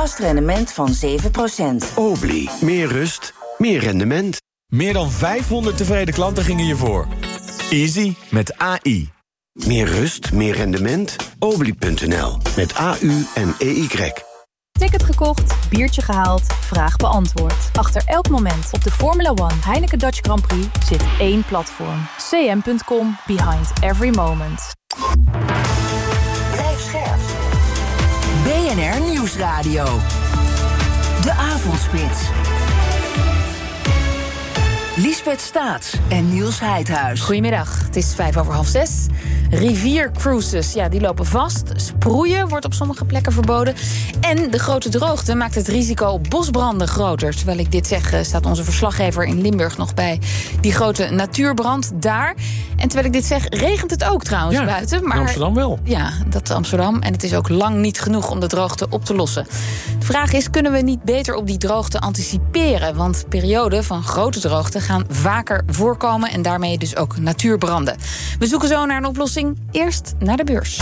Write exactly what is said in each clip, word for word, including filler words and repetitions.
vast rendement van zeven procent. Obli, meer rust, meer rendement. Meer dan vijfhonderd tevreden klanten gingen hiervoor. Easy met A I. Meer rust, meer rendement? Obli punt n l met A U en E Y. Ticket gekocht, biertje gehaald, vraag beantwoord. Achter elk moment op de Formula One Heineken Dutch Grand Prix zit één platform. c m punt com, behind every moment. Blijf scherp. B N R Nieuwsradio. De Avondspits. Liesbeth Staats en Niels Heidhuis. Goedemiddag, het is vijf over half zes. Riviercruises, ja, die lopen vast. Sproeien wordt op sommige plekken verboden. En de grote droogte maakt het risico op bosbranden groter. Terwijl ik dit zeg, staat onze verslaggever in Limburg nog bij die grote natuurbrand daar. En terwijl ik dit zeg, regent het ook trouwens ja, buiten. Maar in Amsterdam wel. Ja, dat Amsterdam. En het is ook lang niet genoeg om de droogte op te lossen. De vraag is, kunnen we niet beter op die droogte anticiperen? Want perioden van grote droogte gaan vaker voorkomen en daarmee dus ook natuurbranden. We zoeken zo naar een oplossing. Eerst naar de beurs.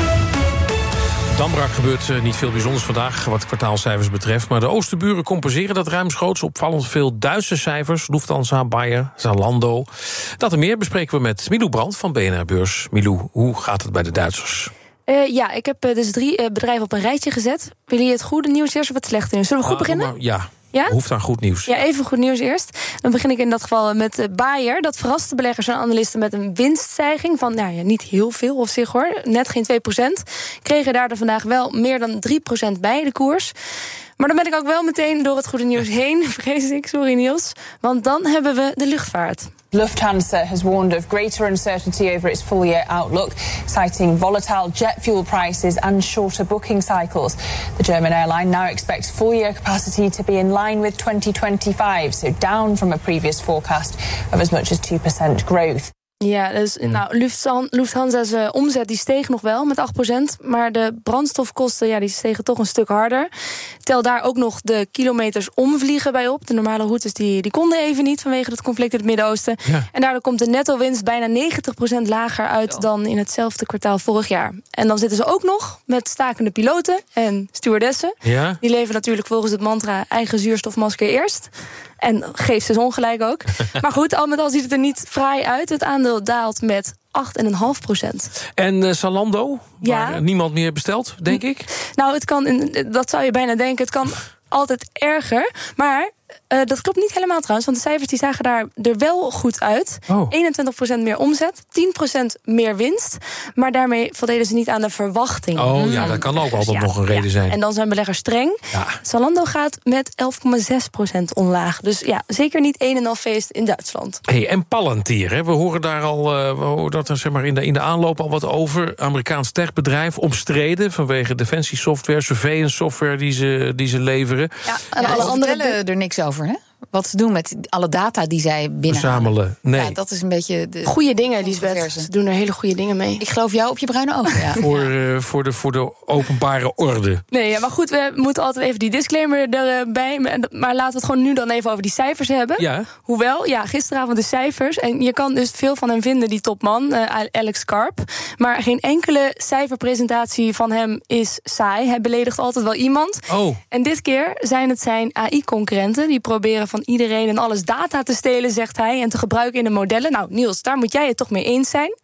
Damrak gebeurt uh, niet veel bijzonders vandaag wat kwartaalcijfers betreft. Maar de oosterburen compenseren dat ruimschoots. Opvallend veel Duitse cijfers. Lufthansa, Bayer, Zalando. Dat en meer bespreken we met Milou Brandt van B N R Beurs. Milou, hoe gaat het bij de Duitsers? Uh, ja, ik heb uh, dus drie uh, bedrijven op een rijtje gezet. Wil je het goede nieuws eerst of het slechte nieuws? Zullen we goed uh, beginnen? Maar, ja. Ja? Hoeft aan goed nieuws. Ja, even goed nieuws eerst. Dan begin ik in dat geval met uh, Bayer. Dat verraste beleggers en analisten met een winststijging van, nou ja, niet heel veel op zich hoor. Net geen twee procent. Kregen daardoor vandaag wel meer dan drie procent bij de koers. Maar dan ben ik ook wel meteen door het goede nieuws heen, vrees ik, sorry Niels. Want dan hebben we de luchtvaart. Lufthansa has warned of greater uncertainty over its full-year outlook, citing volatile jet fuel prices and shorter booking cycles. The German airline now expects full-year capacity to be in line with twenty twenty-five, so down from a previous forecast of as much as two percent growth. Ja, dus nou, Lufthansa, Lufthansa's uh, omzet die steeg nog wel met acht procent. Maar de brandstofkosten ja, die stegen toch een stuk harder. Tel daar ook nog de kilometers omvliegen bij op. De normale routes die, die konden even niet vanwege het conflict in het Midden-Oosten. Ja. En daardoor komt de netto-winst bijna negentig procent lager uit ja. dan in hetzelfde kwartaal vorig jaar. En dan zitten ze ook nog met stakende piloten en stewardessen. Ja. Die leven natuurlijk volgens het mantra eigen zuurstofmasker eerst. En geeft ze ongelijk ook. Maar goed, al met al ziet het er niet fraai uit. Het aandeel daalt met acht komma vijf procent. En uh, Zalando, waar ja. niemand meer bestelt, denk ik? Nou, het kan, dat zou je bijna denken, het kan altijd erger. Maar uh, dat klopt niet helemaal trouwens, want de cijfers die zagen daar er wel goed uit. Oh. eenentwintig procent meer omzet, tien procent meer winst. Maar daarmee voldeden ze niet aan de verwachting. Oh ja, dat kan ook altijd ja, nog een reden ja. zijn. En dan zijn beleggers streng. Ja. Zalando gaat met elf komma zes procent omlaag. Dus ja, zeker niet een en al feest in Duitsland. Hey, en Palantir, hè? We horen daar al uh, we horen dat er, zeg maar, in, de, in de aanloop al wat over. Amerikaans techbedrijf, omstreden vanwege defensiesoftware, surveillance software die ze, die ze leveren. Ja, en ja, alle anderen vertellen er niks over, hè? Wat ze doen met alle data die zij binnenhalen. Verzamelen, nee. Ja, dat is een beetje de goede dingen, Liesbeth. Ze doen er hele goede dingen mee. Ik geloof jou op je bruine ogen, ja. voor, uh, voor, de, voor de openbare orde. Nee, ja, maar goed, we moeten altijd even die disclaimer erbij. Maar laten we het gewoon nu dan even over die cijfers hebben. Ja. Hoewel, ja, gisteravond de cijfers. En je kan dus veel van hem vinden, die topman, uh, Alex Karp. Maar geen enkele cijferpresentatie van hem is saai. Hij beledigt altijd wel iemand. Oh. En dit keer zijn het zijn A I-concurrenten. Die proberen van iedereen en alles data te stelen, zegt hij, en te gebruiken in de modellen. Nou, Niels, daar moet jij het toch mee eens zijn?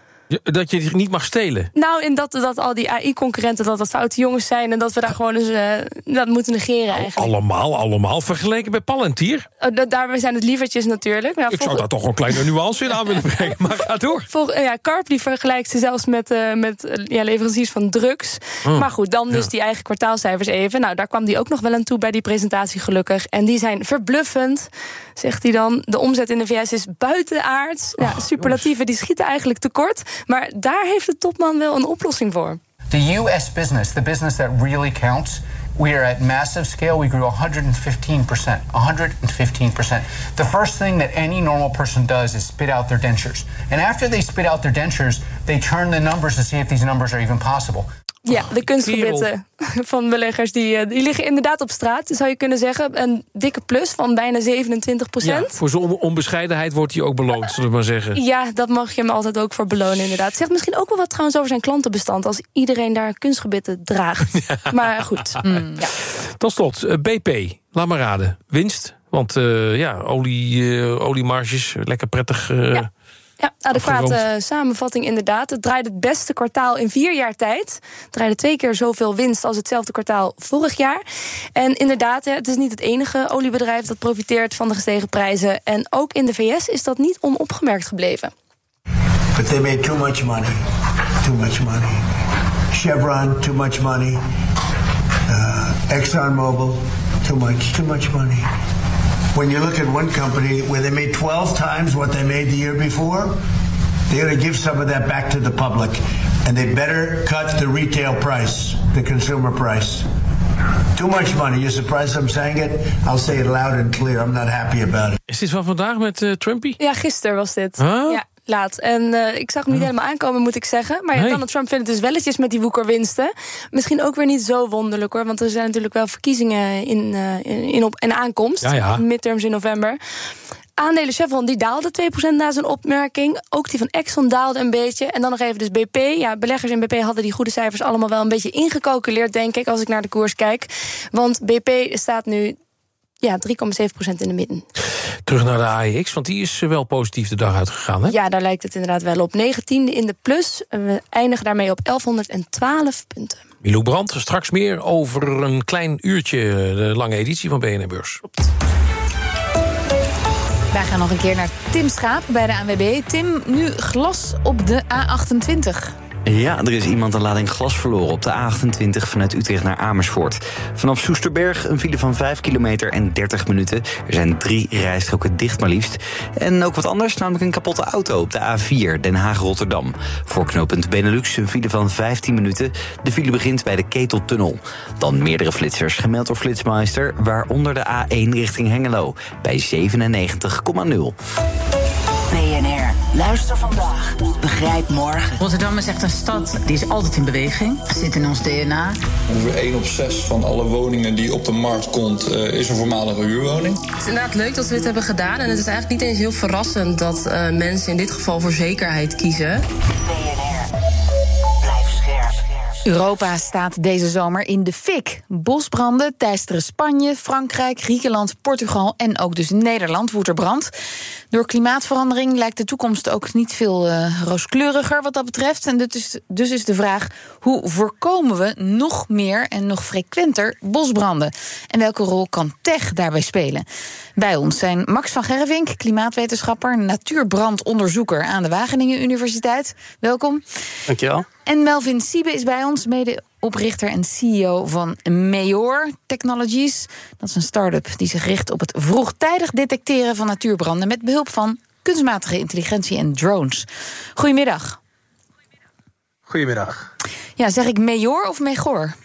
Dat je die niet mag stelen? Nou, en dat, dat al die A I-concurrenten, dat dat foute jongens zijn en dat we daar gewoon eens uh, dat moeten negeren nou, eigenlijk. Allemaal, allemaal. Vergeleken bij Palantir? Uh, da- daar zijn het lievertjes natuurlijk. Nou, Ik volg... zou daar toch een kleine nuance in aan willen brengen, maar ga door. Vol, uh, ja, Karp die vergelijkt ze zelfs met, uh, met uh, ja, leveranciers van drugs. Oh, maar goed, dan dus ja. die eigen kwartaalcijfers even. Nou, daar kwam die ook nog wel aan toe bij die presentatie gelukkig. En die zijn verbluffend, zegt hij dan. De omzet in de V S is buitenaards. Ja, oh, superlatieven, jongens. Die schieten eigenlijk tekort. Maar daar heeft de topman wel een oplossing voor. The U S business, the business that really counts, we are at massive scale. We grew one hundred fifteen percent. one hundred fifteen percent. The first thing that any normal person does is spit out their dentures. And after they spit out their dentures, they turn the numbers to see if these numbers are even possible. Ja, de kunstgebitten van beleggers die, die liggen inderdaad op straat, zou je kunnen zeggen. Een dikke plus van bijna zevenentwintig procent. Ja, voor zijn onbescheidenheid wordt hij ook beloond, zullen we maar zeggen. Ja, dat mag je hem altijd ook voor belonen, inderdaad. Zegt misschien ook wel wat trouwens over zijn klantenbestand, als iedereen daar kunstgebitten draagt. Ja. Maar goed. Mm, ja. Tot slot, B P, laat maar raden. Winst, want uh, ja, olie, uh, oliemarges, lekker prettig. Uh, ja. Ja, adequate samenvatting inderdaad. Het draaide het beste kwartaal in vier jaar tijd. Het draaide twee keer zoveel winst als hetzelfde kwartaal vorig jaar. En inderdaad, het is niet het enige oliebedrijf dat profiteert van de gestegen prijzen. En ook in de V S is dat niet onopgemerkt gebleven. But they made too much money. Too much money. Chevron, too much money. Uh, ExxonMobil, too much, too much money. When you look at one company where they made twelve times what they made the year before, they're going to give some of that back to the public. And they better cut the retail price, the consumer price. Too much money. You're surprised I'm saying it? I'll say it loud and clear. I'm not happy about it. Is dit van vandaag met uh, Trumpy? Ja, gisteren was dit. Huh? Ja. Laat. En uh, ik zag hem niet ja. helemaal aankomen, moet ik zeggen. Maar ja, nee. Donald Trump vindt het dus welletjes met die woekerwinsten. Misschien ook weer niet zo wonderlijk, hoor. Want er zijn natuurlijk wel verkiezingen in, uh, in, in op en aankomst. Ja, ja. Midterms in november. Aandelen Chevron, die daalde twee procent na zijn opmerking. Ook die van Exxon daalde een beetje. En dan nog even dus B P. Ja, beleggers in B P hadden die goede cijfers allemaal wel een beetje ingecalculeerd, denk ik, als ik naar de koers kijk. Want B P staat nu ja, drie komma zeven procent in de midden. Terug naar de A E X, want die is wel positief de dag uitgegaan, hè? Ja, daar lijkt het inderdaad wel op. negentiende in de plus. We eindigen daarmee op elfhonderdtwaalf punten. Milou Brandt, straks meer over een klein uurtje de lange editie van B N R Beurs. Wij gaan nog een keer naar Tim Schaap bij de A N W B. Tim, nu glas op de A achtentwintig. Ja, er is iemand een lading glas verloren op de A achtentwintig vanuit Utrecht naar Amersfoort. Vanaf Soesterberg een file van vijf kilometer en dertig minuten. Er zijn drie rijstroken dicht maar liefst. En ook wat anders, namelijk een kapotte auto op de A vier Den Haag-Rotterdam. Voor knooppunt Benelux een file van vijftien minuten. De file begint bij de Keteltunnel. Dan meerdere flitsers gemeld door Flitsmeister, waaronder de A één richting Hengelo bij zevenennegentig komma nul. B N R. Luister vandaag. Begrijp morgen. Rotterdam is echt een stad die is altijd in beweging. Zit in ons D N A. Ongeveer één op zes van alle woningen die op de markt komt, uh, is een voormalige huurwoning. Het is inderdaad leuk dat we dit hebben gedaan. En het is eigenlijk niet eens heel verrassend dat uh, mensen in dit geval voor zekerheid kiezen. B N R. Blijf scherp. Europa staat deze zomer in de fik. Bosbranden teisteren Spanje, Frankrijk, Griekenland, Portugal en ook dus Nederland woedt er brand. Door klimaatverandering lijkt de toekomst ook niet veel uh, rooskleuriger wat dat betreft. En dus, dus is de vraag, hoe voorkomen we nog meer en nog frequenter bosbranden? En welke rol kan tech daarbij spelen? Bij ons zijn Max van Gerrevink, klimaatwetenschapper, natuurbrandonderzoeker aan de Wageningen Universiteit. Welkom. Dankjewel. En Melvin Siebe is bij ons, medeoprichter en C E O van Meoor Technologies. Dat is een start-up die zich richt op het vroegtijdig detecteren van natuurbranden met behulp van kunstmatige intelligentie en drones. Goedemiddag. Goedemiddag. Ja, zeg ik Meoor of Megor?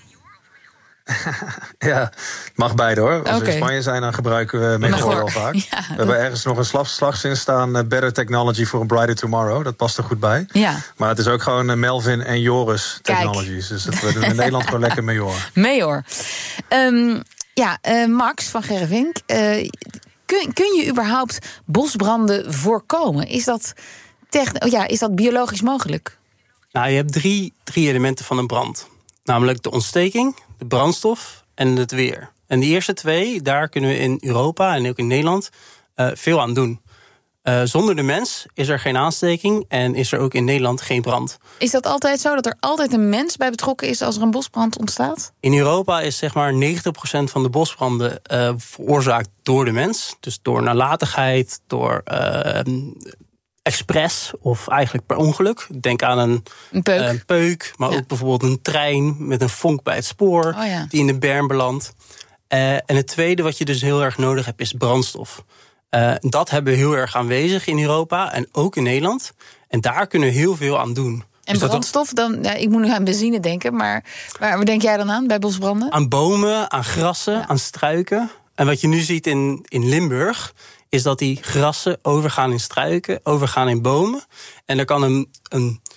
Ja, mag beide hoor. Als okay. we in Spanje zijn, dan gebruiken we Megor wel vaak. Ja, we dat... hebben ergens nog een slag, slagzin staan, uh, Better Technology for a Brighter Tomorrow. Dat past er goed bij. Ja. Maar het is ook gewoon uh, Melvin en Joris Technologies. Kijk. Dus het, we doen in Nederland gewoon lekker Meoor. Meoor. Um, ja, uh, Max van Gerrevink. Uh, kun, kun je überhaupt bosbranden voorkomen? Is dat, techn- oh ja, is dat biologisch mogelijk? Nou, je hebt drie, drie elementen van een brand. Namelijk de ontsteking, de brandstof en het weer. En die eerste twee, daar kunnen we in Europa en ook in Nederland uh, veel aan doen. Uh, zonder de mens is er geen aansteking en is er ook in Nederland geen brand. Is dat altijd zo, dat er altijd een mens bij betrokken is als er een bosbrand ontstaat? In Europa is zeg maar negentig procent van de bosbranden uh, veroorzaakt door de mens. Dus door nalatigheid, door Uh, expres of eigenlijk per ongeluk. Denk aan een, een peuk. Uh, peuk, maar ja. ook bijvoorbeeld een trein met een vonk bij het spoor oh ja. die in de berm belandt. Uh, en het tweede wat je dus heel erg nodig hebt is brandstof. Uh, dat hebben we heel erg aanwezig in Europa en ook in Nederland. En daar kunnen we heel veel aan doen. En dus brandstof, dan, ja, ik moet nu aan benzine denken, maar waar denk jij dan aan bij bosbranden? Aan bomen, aan grassen, ja. aan struiken. En wat je nu ziet in, in Limburg is dat die grassen overgaan in struiken, overgaan in bomen. En er kan een, een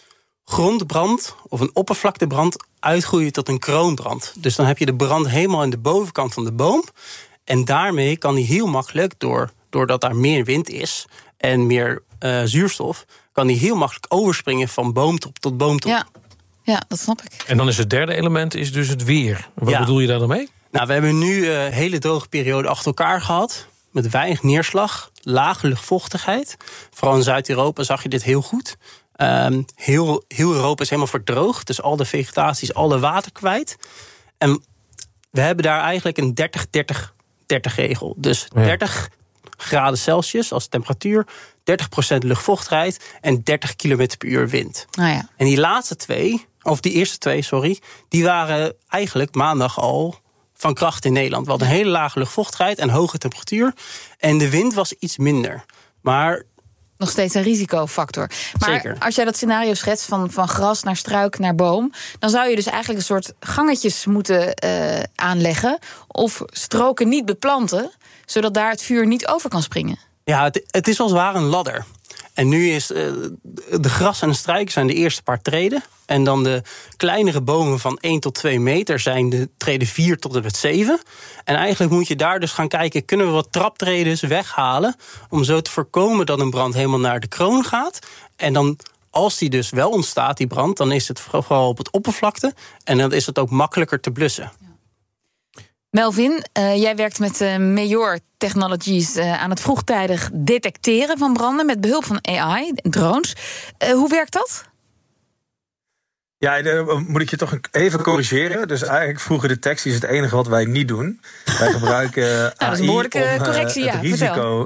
grondbrand of een oppervlaktebrand uitgroeien tot een kroonbrand. Dus dan heb je de brand helemaal aan de bovenkant van de boom. En daarmee kan die heel makkelijk, door, doordat daar meer wind is en meer uh, zuurstof, kan die heel makkelijk overspringen van boomtop tot boomtop. Ja, ja, dat snap ik. En dan is het derde element is dus het weer. Wat ja. bedoel je daar dan mee? Nou, we hebben nu een uh, hele droge periode achter elkaar gehad. Met weinig neerslag, lage luchtvochtigheid. Vooral in Zuid-Europa zag je dit heel goed. Um, heel, heel Europa is helemaal verdroogd. Dus al de vegetatie is alle water kwijt. En we hebben daar eigenlijk een dertig dertig dertig regel. Dus dertig graden Celsius als temperatuur, dertig procent luchtvochtigheid en dertig kilometer per uur wind. Ah ja. En die laatste twee, of die eerste twee, sorry, die waren eigenlijk maandag al van kracht in Nederland. We hadden een hele lage luchtvochtigheid en hoge temperatuur. En de wind was iets minder. Maar nog steeds een risicofactor. Maar zeker. Als jij dat scenario schetst van, van gras naar struik naar boom, dan zou je dus eigenlijk een soort gangetjes moeten uh, aanleggen of stroken niet beplanten, zodat daar het vuur niet over kan springen. Ja, het, het is als het ware een ladder. En nu is uh, de gras en de struiken zijn de eerste paar treden. En dan de kleinere bomen van één tot twee meter zijn de treden vier tot en met zeven. En eigenlijk moet je daar dus gaan kijken, kunnen we wat traptredens weghalen om zo te voorkomen dat een brand helemaal naar de kroon gaat. En dan, als die dus wel ontstaat, die brand, dan is het vooral op het oppervlakte. En dan is het ook makkelijker te blussen. Melvin, uh, jij werkt met uh, Meteor Technologies uh, aan het vroegtijdig detecteren van branden met behulp van A I, drones. Uh, hoe werkt dat? Ja, dan moet ik je toch even corrigeren. Dus eigenlijk vroege detectie is het enige wat wij niet doen. Wij gebruiken nou, dat is een A I behoorlijke om correctie, uh, het ja, risico.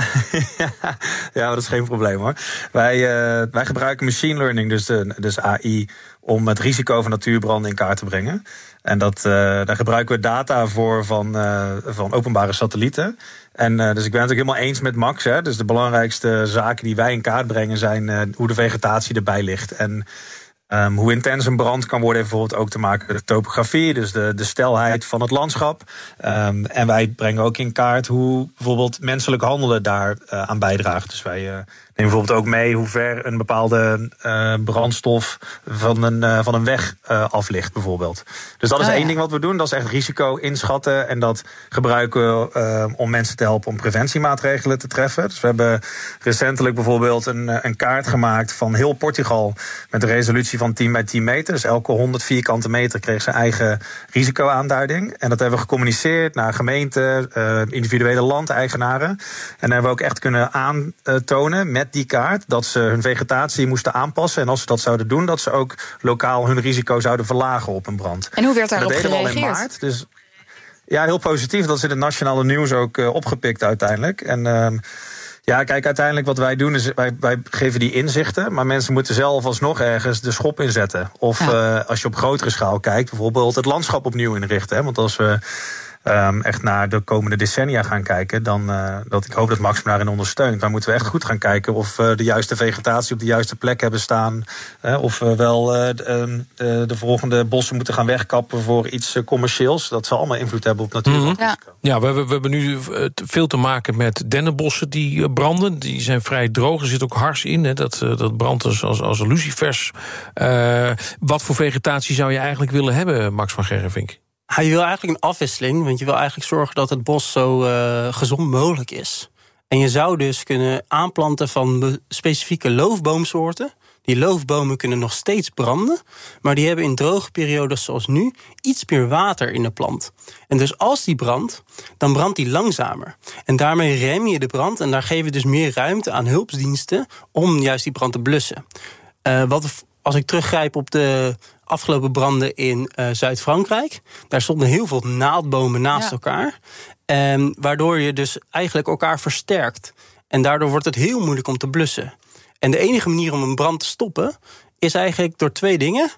ja, ja, maar dat is geen probleem hoor. Wij, uh, wij gebruiken machine learning, dus, de, dus A I, om het risico van natuurbranden in kaart te brengen. En dat, uh, daar gebruiken we data voor van, uh, van openbare satellieten. En uh, dus ik ben het ook helemaal eens met Max. Hè. Dus de belangrijkste zaken die wij in kaart brengen zijn uh, hoe de vegetatie erbij ligt. En Um, hoe intens een brand kan worden, heeft bijvoorbeeld ook te maken met de topografie, dus de, de stelheid van het landschap. Um, en wij brengen ook in kaart hoe bijvoorbeeld menselijk handelen daar uh, aan bijdraagt. Dus wij uh, nemen bijvoorbeeld ook mee hoe ver een bepaalde uh, brandstof van een, uh, van een weg uh, af ligt, bijvoorbeeld. Dus dat is oh, één ja. ding wat we doen, dat is echt risico inschatten. En dat gebruiken we uh, om mensen te helpen om preventiemaatregelen te treffen. Dus we hebben recentelijk bijvoorbeeld een, een kaart gemaakt van heel Portugal met een resolutie van tien bij tien meter. Dus elke honderd vierkante meter kreeg zijn eigen risicoaanduiding. En dat hebben we gecommuniceerd naar gemeenten, uh, individuele landeigenaren. En dan hebben we ook echt kunnen aantonen met die kaart dat ze hun vegetatie moesten aanpassen. En als ze dat zouden doen, dat ze ook lokaal hun risico zouden verlagen op een brand. En hoe werd daarop gereageerd? Dat deden we al in maart. Dus ja, heel positief. Dat is in het nationale nieuws ook uh, opgepikt uiteindelijk. En uh, ja, kijk, uiteindelijk wat wij doen is, wij, wij geven die inzichten, maar mensen moeten zelf alsnog ergens de schop inzetten. Of ja. uh, als je op grotere schaal kijkt, bijvoorbeeld het landschap opnieuw inrichten. Hè? Want als we um, echt naar de komende decennia gaan kijken, dan, uh, dat ik hoop dat Max me daarin ondersteunt. Dan moeten we echt goed gaan kijken of we de juiste vegetatie op de juiste plek hebben staan. Uh, of we wel uh, de, de, de volgende bossen moeten gaan wegkappen voor iets uh, commercieels. Dat zal allemaal invloed hebben op natuurbrand. Mm-hmm. Ja, ja we, hebben, we hebben nu veel te maken met dennenbossen die branden. Die zijn vrij droog, er zit ook hars in. Hè. Dat, dat brandt als, als, als lucifers. Uh, wat voor vegetatie zou je eigenlijk willen hebben, Max van Gerrevink? Ja, je wil eigenlijk een afwisseling, want je wil eigenlijk zorgen dat het bos zo uh, gezond mogelijk is. En je zou dus kunnen aanplanten van specifieke loofboomsoorten. Die loofbomen kunnen nog steeds branden, maar die hebben in droge periodes zoals nu iets meer water in de plant. En dus als die brandt, dan brandt die langzamer. En daarmee rem je de brand en daar geven we dus meer ruimte aan hulpdiensten om juist die brand te blussen. Uh, wat, als ik teruggrijp op de afgelopen branden in uh, Zuid-Frankrijk, daar stonden heel veel naaldbomen naast ja. elkaar. Um, waardoor je dus eigenlijk elkaar versterkt. En daardoor wordt het heel moeilijk om te blussen. En de enige manier om een brand te stoppen is eigenlijk door twee dingen.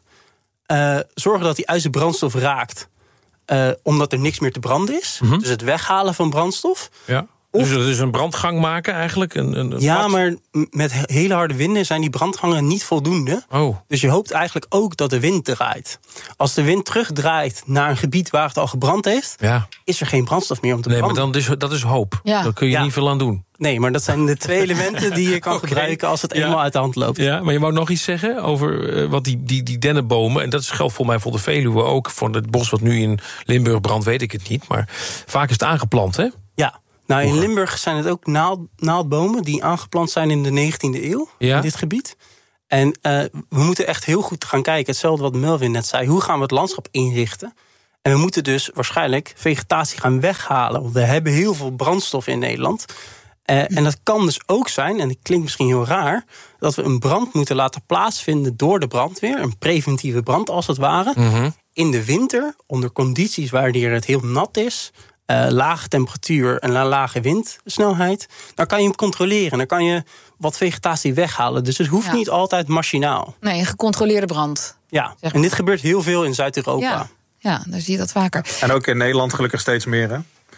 Uh, zorgen dat die uit de brandstof raakt, uh, omdat er niks meer te branden is. Mm-hmm. Dus het weghalen van brandstof. Ja. Of, dus het is een brandgang maken eigenlijk? Een, een, een ja, pad? maar met hele harde winden zijn die brandgangen niet voldoende. Oh. Dus je hoopt eigenlijk ook dat de wind draait. Als de wind terugdraait naar een gebied waar het al gebrand heeft... Ja. is er geen brandstof meer om te nee, branden. Nee, maar dan is, dat is hoop. Ja. Daar kun je ja. niet veel aan doen. Nee, maar dat zijn de twee elementen die je kan okay. gebruiken als het eenmaal ja. uit de hand loopt. Ja, maar je wou nog iets zeggen over uh, wat die, die, die dennenbomen... en dat geldt voor mij voor de Veluwe ook. Voor het bos wat nu in Limburg brandt, weet ik het niet. Maar vaak is het aangeplant, hè? Ja. Nou, in Limburg zijn het ook naald, naaldbomen die aangeplant zijn in de negentiende eeuw, ja. in dit gebied. En uh, we moeten echt heel goed gaan kijken, hetzelfde wat Melvin net zei, hoe gaan we het landschap inrichten? En we moeten dus waarschijnlijk vegetatie gaan weghalen, want we hebben heel veel brandstof in Nederland. Uh, en dat kan dus ook zijn, en het klinkt misschien heel raar, dat we een brand moeten laten plaatsvinden door de brandweer, een preventieve brand als het ware, mm-hmm. in de winter, onder condities waarin het heel nat is, Uh, lage temperatuur en lage windsnelheid, dan kan je hem controleren. Dan kan je wat vegetatie weghalen. Dus het hoeft ja. niet altijd machinaal. Nee, een gecontroleerde brand. Ja, zeg en dit gebeurt heel veel in Zuid-Europa. Ja. ja, daar zie je dat vaker. En ook in Nederland gelukkig steeds meer, hè?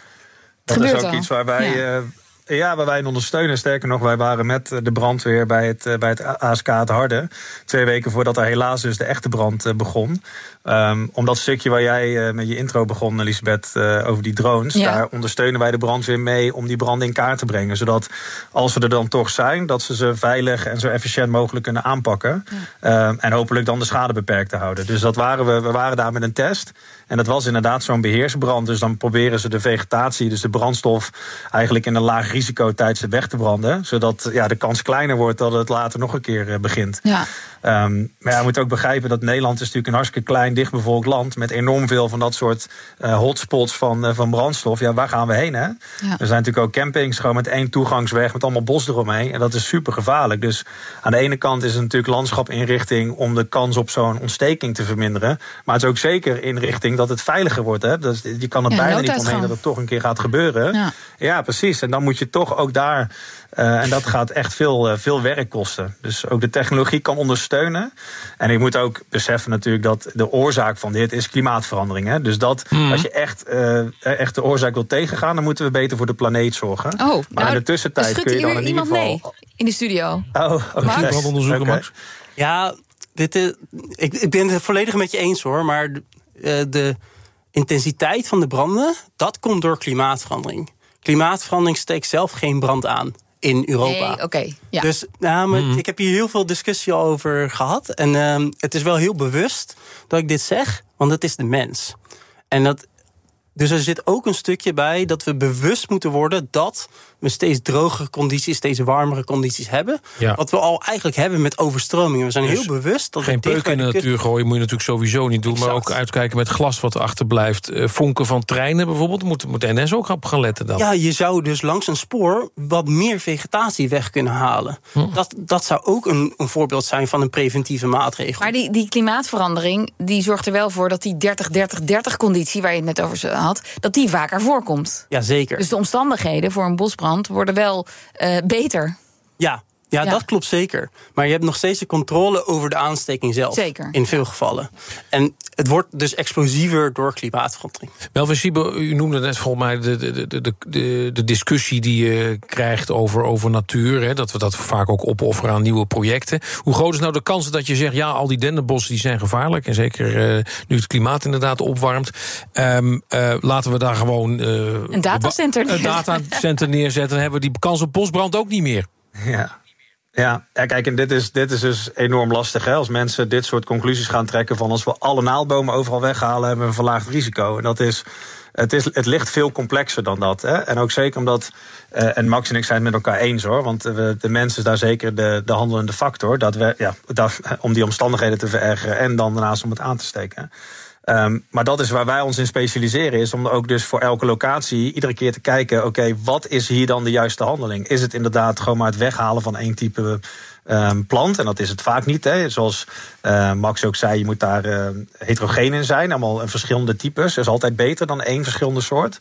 Dat gebeurt is ook al. iets waar wij... Ja. Uh, Ja, waar wij in ondersteunen. Sterker nog, wij waren met de brandweer bij het, bij het A S K Het Harde. Twee weken voordat er helaas dus de echte brand begon. Um, om dat stukje waar jij uh, met je intro begon, Elisabeth, uh, over die drones. Ja. Daar ondersteunen wij de brandweer mee om die branden in kaart te brengen. Zodat als we er dan toch zijn, dat ze ze veilig en zo efficiënt mogelijk kunnen aanpakken. Ja. Um, en hopelijk dan de schade beperkt te houden. Dus dat waren we, we waren daar met een test. En dat was inderdaad zo'n beheersbrand. Dus dan proberen ze de vegetatie, dus de brandstof, eigenlijk in een laag risicotijdstip weg te branden. Zodat ja, de kans kleiner wordt dat het later nog een keer uh, begint. Ja. Um, maar ja, je moet ook begrijpen dat Nederland is natuurlijk een hartstikke klein, dichtbevolkt land met enorm veel van dat soort uh, hotspots van, uh, van brandstof. Ja, waar gaan we heen, hè? Ja. Er zijn natuurlijk ook campings gewoon met één toegangsweg met allemaal bos eromheen. En dat is super gevaarlijk. Dus aan de ene kant is het natuurlijk landschapinrichting om de kans op zo'n ontsteking te verminderen. Maar het is ook zeker inrichting dat het veiliger wordt. Hè? Dus je kan er ja, bijna niet omheen dat het toch een keer gaat gebeuren. Ja. ja, precies. En dan moet je toch ook daar... Uh, en dat gaat echt veel, uh, veel werk kosten. Dus ook de technologie kan ondersteunen. En ik moet ook beseffen natuurlijk dat de oorzaak van dit is klimaatverandering. Hè? Dus dat mm. als je echt, uh, echt de oorzaak wil tegengaan, dan moeten we beter voor de planeet zorgen. Oh, maar nou, in de tussentijd kun je dan in ieder geval... mee in de studio. Oh, oké. Okay. Max? Onderzoeken, okay. Max? Ja, dit, uh, ik, ik ben het volledig met je eens hoor, maar uh, de intensiteit van de branden, dat komt door klimaatverandering. Klimaatverandering steekt zelf geen brand aan in Europa. Nee, okay, ja. Dus nou, maar mm. ik heb hier heel veel discussie al over gehad. En uh, het is wel heel bewust dat ik dit zeg, want het is de mens. En dat, dus er zit ook een stukje bij dat we bewust moeten worden dat we steeds drogere condities, steeds warmere condities hebben. Ja. Wat we al eigenlijk hebben met overstromingen. We zijn dus heel bewust dat geen peuk in de natuur gooien moet je natuurlijk sowieso niet doen. Exact. Maar ook uitkijken met glas wat achterblijft. Uh, vonken van treinen bijvoorbeeld. Moet, moet N S ook op gaan letten dan? Ja, je zou dus langs een spoor wat meer vegetatie weg kunnen halen. Hm. Dat, dat zou ook een, een voorbeeld zijn van een preventieve maatregel. Maar die, die klimaatverandering die zorgt er wel voor dat die dertig dertig dertig conditie, waar je het net over had, dat die vaker voorkomt. Ja, zeker. Dus de omstandigheden voor een bosbrand worden wel uh, beter. Ja, ja, ja, dat klopt zeker. Maar je hebt nog steeds de controle over de aansteking zelf. Zeker. In veel gevallen. En het wordt dus explosiever door klimaatverandering. Melvin Siebe, u noemde net volgens mij de, de, de, de, de discussie die je krijgt over, over natuur. Hè, dat we dat vaak ook opofferen aan nieuwe projecten. Hoe groot is nou de kans dat je zegt, ja, al die dennenbossen die zijn gevaarlijk. En zeker uh, nu het klimaat inderdaad opwarmt. Um, uh, laten we daar gewoon uh, een datacenter, een datacenter neerzetten. Dan hebben we die kans op bosbrand ook niet meer. Ja. Ja, ja, kijk, en dit is, dit is dus enorm lastig. Hè? Als mensen dit soort conclusies gaan trekken van als we alle naaldbomen overal weghalen, hebben we een verlaagd risico. En dat is, het, is, het ligt veel complexer dan dat. Hè? En ook zeker omdat, uh, en Max en ik zijn het met elkaar eens hoor, want we, de mens is daar zeker de, de handelende factor. Dat we, ja, dat, om die omstandigheden te verergeren en dan daarnaast om het aan te steken. Um, maar dat is waar wij ons in specialiseren, is om ook dus voor elke locatie iedere keer te kijken, oké, okay, wat is hier dan de juiste handeling? Is het inderdaad gewoon maar het weghalen van één type um, plant? En dat is het vaak niet. Hè. Zoals uh, Max ook zei, je moet daar uh, heterogeen in zijn, allemaal verschillende types. Dat is altijd beter dan één verschillende soort.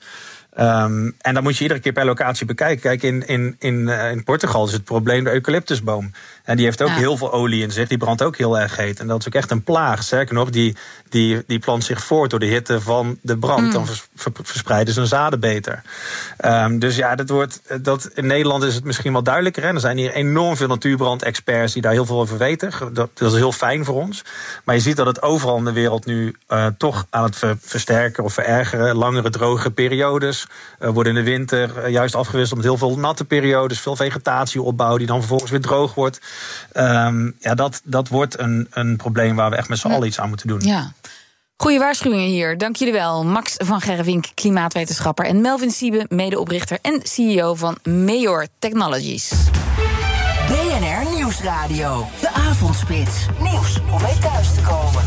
Um, en dan moet je iedere keer per locatie bekijken. Kijk, in, in, in, uh, in Portugal is het probleem de eucalyptusboom. En die heeft ook ja. heel veel olie in zich. Die brandt ook heel erg heet. En dat is ook echt een plaag. Sterker nog, die, die, die plant zich voort door de hitte van de brand. Mm. Dan vers, ver, verspreiden zijn zaden beter. Um, dus ja, dat wordt, dat, in Nederland is het misschien wel duidelijker. Hè? Er zijn hier enorm veel natuurbrandexperts die daar heel veel over weten. Dat, dat is heel fijn voor ons. Maar je ziet dat het overal in de wereld nu uh, toch aan het ver, versterken of verergeren. Langere droge periodes uh, worden in de winter uh, juist afgewisseld met heel veel natte periodes. Veel vegetatieopbouw die dan vervolgens weer droog wordt. Um, ja, dat, dat wordt een, een probleem waar we echt met z'n allen iets aan moeten doen. Ja. Goeie waarschuwingen hier, dank jullie wel. Max van Gerrewink, klimaatwetenschapper, en Melvin Siebe, medeoprichter en C E O van Meyor Technologies. B N R Nieuwsradio, de avondspits. Nieuws om mee thuis te komen.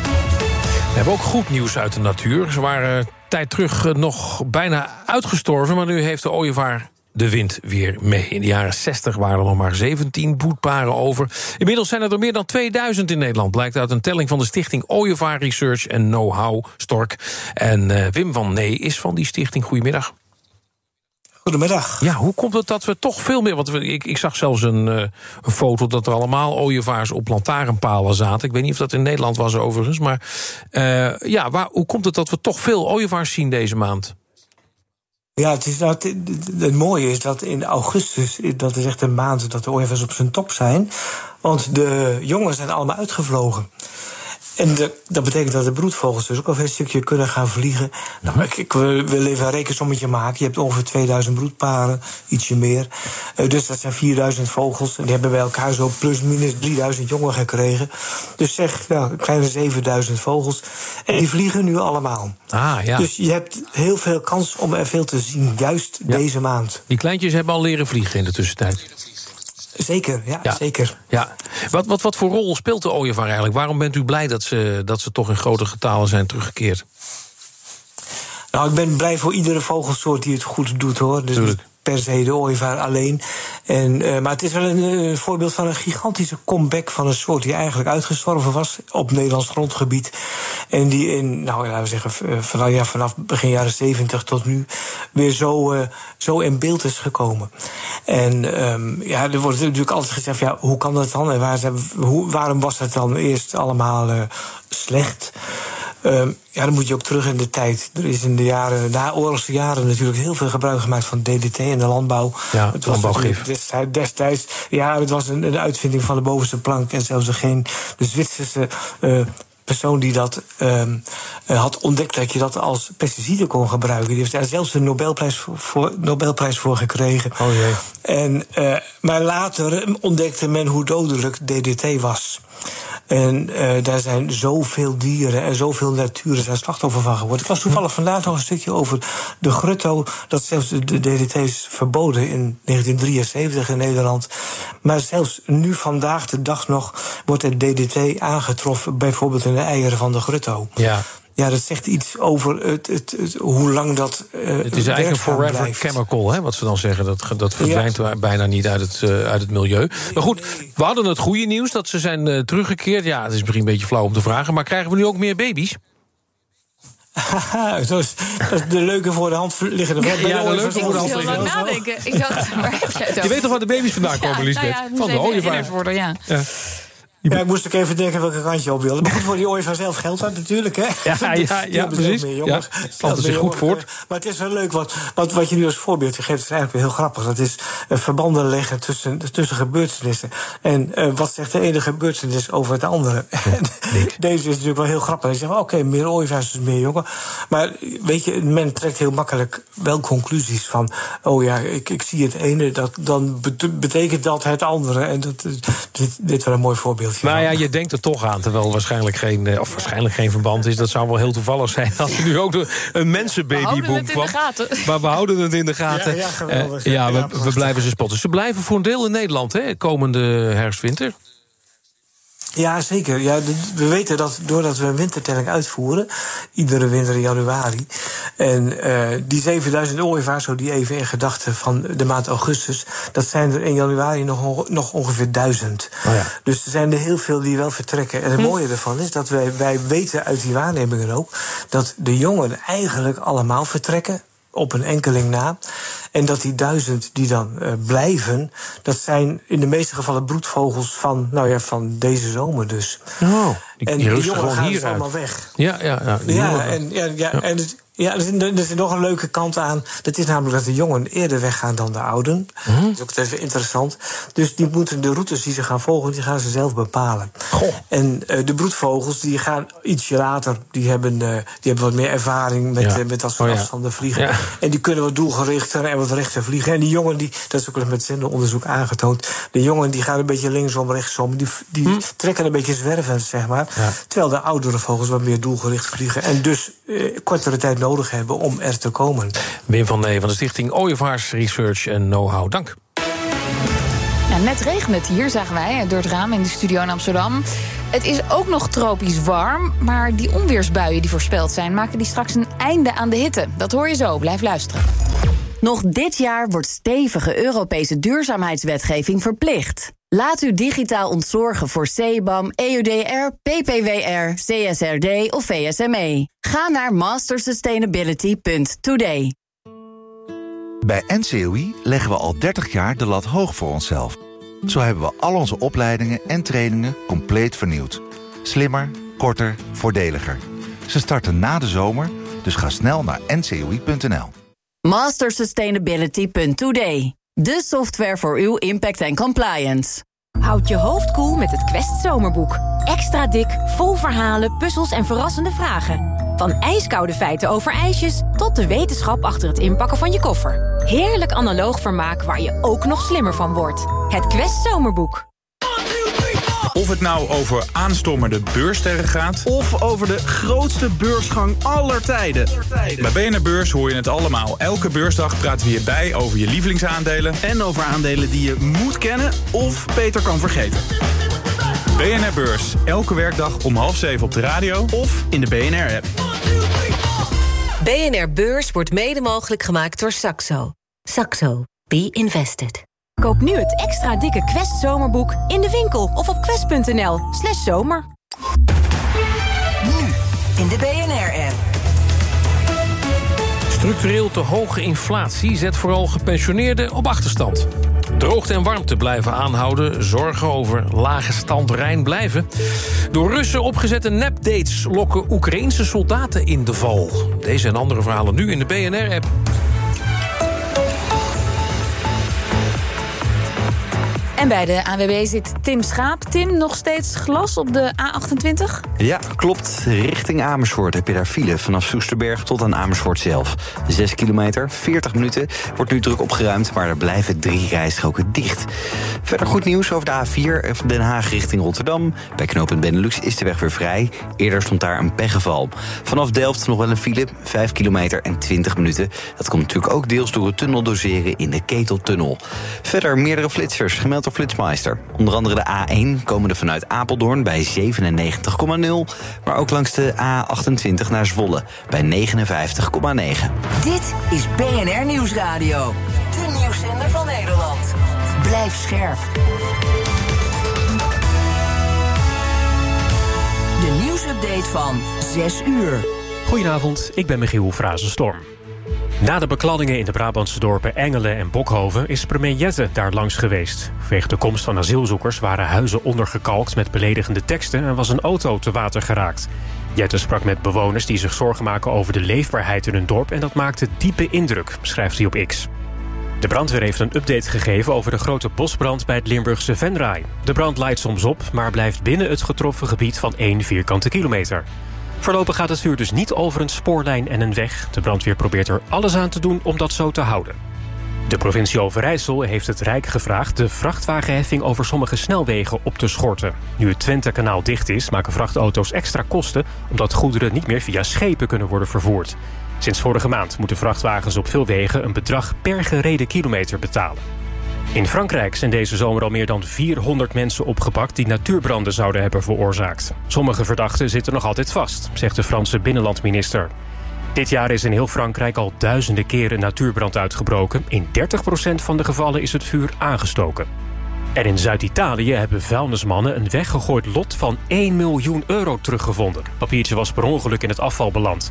We hebben ook goed nieuws uit de natuur. Ze waren een tijd terug nog bijna uitgestorven, maar nu heeft de ooievaar de wind weer mee. In de jaren zestig waren er nog maar zeventien broedparen over. Inmiddels zijn er er meer dan tweeduizend in Nederland, blijkt uit een telling van de stichting Ooievaar Research en Know-how Stork. En uh, Wim van Nee is van die stichting. Goedemiddag. Goedemiddag. Ja, hoe komt het dat we toch veel meer... Want we, ik, ik zag zelfs een, uh, een foto dat er allemaal ooievaars op lantaarnpalen zaten. Ik weet niet of dat in Nederland was overigens. Maar uh, ja, waar, hoe komt het dat we toch veel ooievaars zien deze maand? Ja, het, is, nou, het, het, het mooie is dat in augustus, dat is echt een maand dat de ooievaars op zijn top zijn. Want de jongen zijn allemaal uitgevlogen. En de, dat betekent dat de broedvogels dus ook al een stukje kunnen gaan vliegen. Nou, ik, ik wil even een rekensommetje maken. Je hebt ongeveer tweeduizend broedparen, ietsje meer. Uh, dus dat zijn vierduizend vogels. En die hebben bij elkaar zo plus minus drieduizend jongen gekregen. Dus zeg, nou, een kleine zevenduizend vogels. En die vliegen nu allemaal. Ah, ja. Dus je hebt heel veel kans om er veel te zien, juist ja. deze maand. Die kleintjes hebben al leren vliegen in de tussentijd. Zeker, ja, ja. zeker. Ja. Wat, wat, wat voor rol speelt de ooievaar eigenlijk? Waarom bent u blij dat ze, dat ze toch in grote getalen zijn teruggekeerd? Nou, ik ben blij voor iedere vogelsoort die het goed doet, hoor. Dus niet per se de ooievaar alleen. En, uh, maar het is wel een, een voorbeeld van een gigantische comeback van een soort die eigenlijk uitgestorven was op Nederlands grondgebied. En die in, nou laten we zeggen, vanaf, ja, vanaf begin jaren zeventig tot nu weer zo, uh, zo in beeld is gekomen. En um, ja, er wordt natuurlijk altijd gezegd, ja, hoe kan dat dan? En waar, hoe, waarom was dat dan eerst allemaal uh, slecht? Um, ja, dan moet je ook terug in de tijd. Er is in de jaren, na oorlogse jaren natuurlijk heel veel gebruik gemaakt van D D T in de landbouw. Ja, het landbouwgif. Destijds, destijds, ja, het was een, een uitvinding van de bovenste plank. En zelfs geen de Zwitserse uh, persoon die dat um, uh, had ontdekt dat je dat als pesticide kon gebruiken. Die heeft daar zelfs een Nobelprijs voor, voor, Nobelprijs voor gekregen. Oh jee. En, uh, maar later ontdekte men hoe dodelijk D D T was. En uh, daar zijn zoveel dieren en zoveel naturen zijn slachtoffer van geworden. Ik was toevallig vandaag nog een stukje over de grutto. Dat zelfs de D D T is verboden in negentien drieënzeventig in Nederland. Maar zelfs nu vandaag de dag nog wordt het D D T aangetroffen, bijvoorbeeld in de eieren van de grutto. Ja. Ja, dat zegt iets over het, het, het, hoe lang dat uh, het is eigenlijk een forever blijft. chemical, hè, wat ze dan zeggen. Dat, dat verdwijnt ja. bijna niet uit het, uh, uit het milieu. Maar goed, we hadden het goede nieuws dat ze zijn uh, teruggekeerd. Ja, het is misschien een beetje flauw om te vragen. Maar krijgen we nu ook meer baby's? Haha, dat is, dat is de leuke voor de hand liggende vraag. Ja, de leuke voor de hand liggende. Ik moest heel lang nadenken. Ik dacht, waar heb jij het over? Je weet toch waar de baby's vandaan komen, ja, Lisbeth? Nou ja, van de ooievaar. Ja. Ja. Ja, ik moest ook even denken welke kant je op wilde. Maar goed, voor die ooievaar zelf geldt dat natuurlijk, hè? Ja, ja, ja precies. Ja, planten zich goed voort. Maar het is wel leuk, wat, wat, wat je nu als voorbeeld geeft, is eigenlijk weer heel grappig. Dat is uh, verbanden leggen tussen, tussen gebeurtenissen. En uh, wat zegt de ene gebeurtenis over het andere? Ja, deze is natuurlijk wel heel grappig. Je zegt, oké, okay, meer ooievaars dus meer jongen. Maar weet je, men trekt heel makkelijk wel conclusies van, oh ja, ik, ik zie het ene, dat, dan betekent dat het andere. En dat, dit, dit is wel een mooi voorbeeld. Nou ja, je denkt er toch aan, terwijl waarschijnlijk geen, of waarschijnlijk geen verband is. Dat zou wel heel toevallig zijn als er nu ook een mensenbabyboom kwam. Maar we houden het in de gaten. Ja, ja, geweldig. Uh, ja, we, we blijven ze spotten. Ze blijven voor een deel in Nederland, hè, komende herfst-winter. Ja, zeker. Ja, we weten dat doordat we een wintertelling uitvoeren, iedere winter in januari, en uh, die zevenduizend ooievaars, zo die even in gedachten van de maand augustus, dat zijn er in januari nog, nog ongeveer duizend. Oh ja. Dus er zijn er heel veel die wel vertrekken. En het hm. mooie ervan is dat wij, wij weten uit die waarnemingen ook dat de jongen eigenlijk allemaal vertrekken. op een enkeling na. En dat die duizend die dan uh, blijven, dat zijn in de meeste gevallen broedvogels van, nou ja, van deze zomer dus. Oh, die, en die de jongen gaan dus hieruit. allemaal weg. Ja, ja, ja. Ja, jongen, en, ja, ja, ja. en het, ja, er is, er is nog een leuke kant aan. Dat is namelijk dat de jongen eerder weggaan dan de ouden. Mm-hmm. Dat is ook even interessant. Dus die moeten de routes die ze gaan volgen, die gaan ze zelf bepalen. Goh. En uh, de broedvogels die gaan ietsje later. Die hebben, uh, die hebben wat meer ervaring met, Ja. uh, met dat soort Oh, ja. afstanden vliegen. Ja. En die kunnen wat doelgerichter en wat rechter vliegen. En die jongen, die, dat is ook wel eens met zenderonderzoek aangetoond. De jongen die gaan een beetje linksom, rechtsom. Die, die hm. trekken een beetje zwervend, zeg maar. Ja. Terwijl de oudere vogels wat meer doelgericht vliegen. En dus uh, kortere tijd nodig hebben om er te komen. Wim van Nee van de stichting Ooievaars Research en Know-how. Dank. Ja, net regent het hier, zagen wij, door het raam in de studio in Amsterdam. Het is ook nog tropisch warm, maar die onweersbuien die voorspeld zijn, maken die straks een einde aan de hitte. Dat hoor je zo, blijf luisteren. Nog dit jaar wordt stevige Europese duurzaamheidswetgeving verplicht. Laat u digitaal ontzorgen voor C B A M, E U D R, P P W R, C S R D of V S M E. Ga naar master sustainability punt today. Bij N C O I leggen we al dertig jaar de lat hoog voor onszelf. Zo hebben we al onze opleidingen en trainingen compleet vernieuwd. Slimmer, korter, voordeliger. Ze starten na de zomer, dus ga snel naar N C O I punt N L. master sustainability punt today. De software voor uw impact en compliance. Houd je hoofd koel met het Quest Zomerboek. Extra dik, vol verhalen, puzzels en verrassende vragen. Van ijskoude feiten over ijsjes tot de wetenschap achter het inpakken van je koffer. Heerlijk analoog vermaak waar je ook nog slimmer van wordt. Het Quest Zomerboek. Of het nou over aanstormende beurssterren gaat, of over de grootste beursgang aller tijden. Bij B N R Beurs hoor je het allemaal. Elke beursdag praten we hierbij over je lievelingsaandelen en over aandelen die je moet kennen of beter kan vergeten. B N R Beurs, elke werkdag om half zeven op de radio of in de B N R-app. B N R Beurs wordt mede mogelijk gemaakt door Saxo. Saxo. Be invested. Koop nu het extra dikke Quest Zomerboek in de winkel of op quest punt n l slash zomer. Nu in de B N R-app. Structureel te hoge inflatie zet vooral gepensioneerden op achterstand. Droogte en warmte blijven aanhouden. Zorgen over lage stand Rijn blijven. Door Russen opgezette nepdates lokken Oekraïense soldaten in de val. Deze en andere verhalen nu in de B N R-app. En bij de A N W B zit Tim Schaap. Tim, nog steeds glas op de A achtentwintig? Ja, klopt. Richting Amersfoort heb je daar file vanaf Soesterberg tot aan Amersfoort zelf. Zes kilometer, veertig minuten. Wordt nu druk opgeruimd, maar er blijven drie rijstroken dicht. Verder goed nieuws over de A vier van Den Haag richting Rotterdam. Bij knooppunt Benelux is de weg weer vrij. Eerder stond daar een pechgeval. Vanaf Delft nog wel een file, vijf kilometer en twintig minuten. Dat komt natuurlijk ook deels door het tunneldoseren in de Keteltunnel. Verder meerdere flitsers, gemeld door Flitsmeister. Onder andere de A één komende vanuit Apeldoorn bij zevenennegentig komma nul. Maar ook langs de A achtentwintig naar Zwolle bij negenenvijftig komma negen. Dit is B N R Nieuwsradio. De nieuwszender van Nederland. Blijf scherp. De nieuwsupdate van zes uur. Goedenavond, ik ben Michiel Frazenstorm. Na de bekladdingen in de Brabantse dorpen Engelen en Bokhoven is premier Jette daar langs geweest. Vanwege de komst van asielzoekers waren huizen ondergekalkt met beledigende teksten en was een auto te water geraakt. Jette sprak met bewoners die zich zorgen maken over de leefbaarheid in hun dorp en dat maakte diepe indruk, schrijft hij op X. De brandweer heeft een update gegeven over de grote bosbrand bij het Limburgse Venray. De brand leidt soms op, maar blijft binnen het getroffen gebied van één vierkante kilometer. Voorlopig gaat het vuur dus niet over een spoorlijn en een weg. De brandweer probeert er alles aan te doen om dat zo te houden. De provincie Overijssel heeft het Rijk gevraagd de vrachtwagenheffing over sommige snelwegen op te schorten. Nu het Twentekanaal dicht is, maken vrachtauto's extra kosten omdat goederen niet meer via schepen kunnen worden vervoerd. Sinds vorige maand moeten vrachtwagens op veel wegen een bedrag per gereden kilometer betalen. In Frankrijk zijn deze zomer al meer dan vierhonderd mensen opgepakt die natuurbranden zouden hebben veroorzaakt. Sommige verdachten zitten nog altijd vast, zegt de Franse binnenlandminister. Dit jaar is in heel Frankrijk al duizenden keren een natuurbrand uitgebroken. In dertig procent van de gevallen is het vuur aangestoken. En in Zuid-Italië hebben vuilnismannen een weggegooid lot van één miljoen euro teruggevonden. Papiertje was per ongeluk in het afval beland.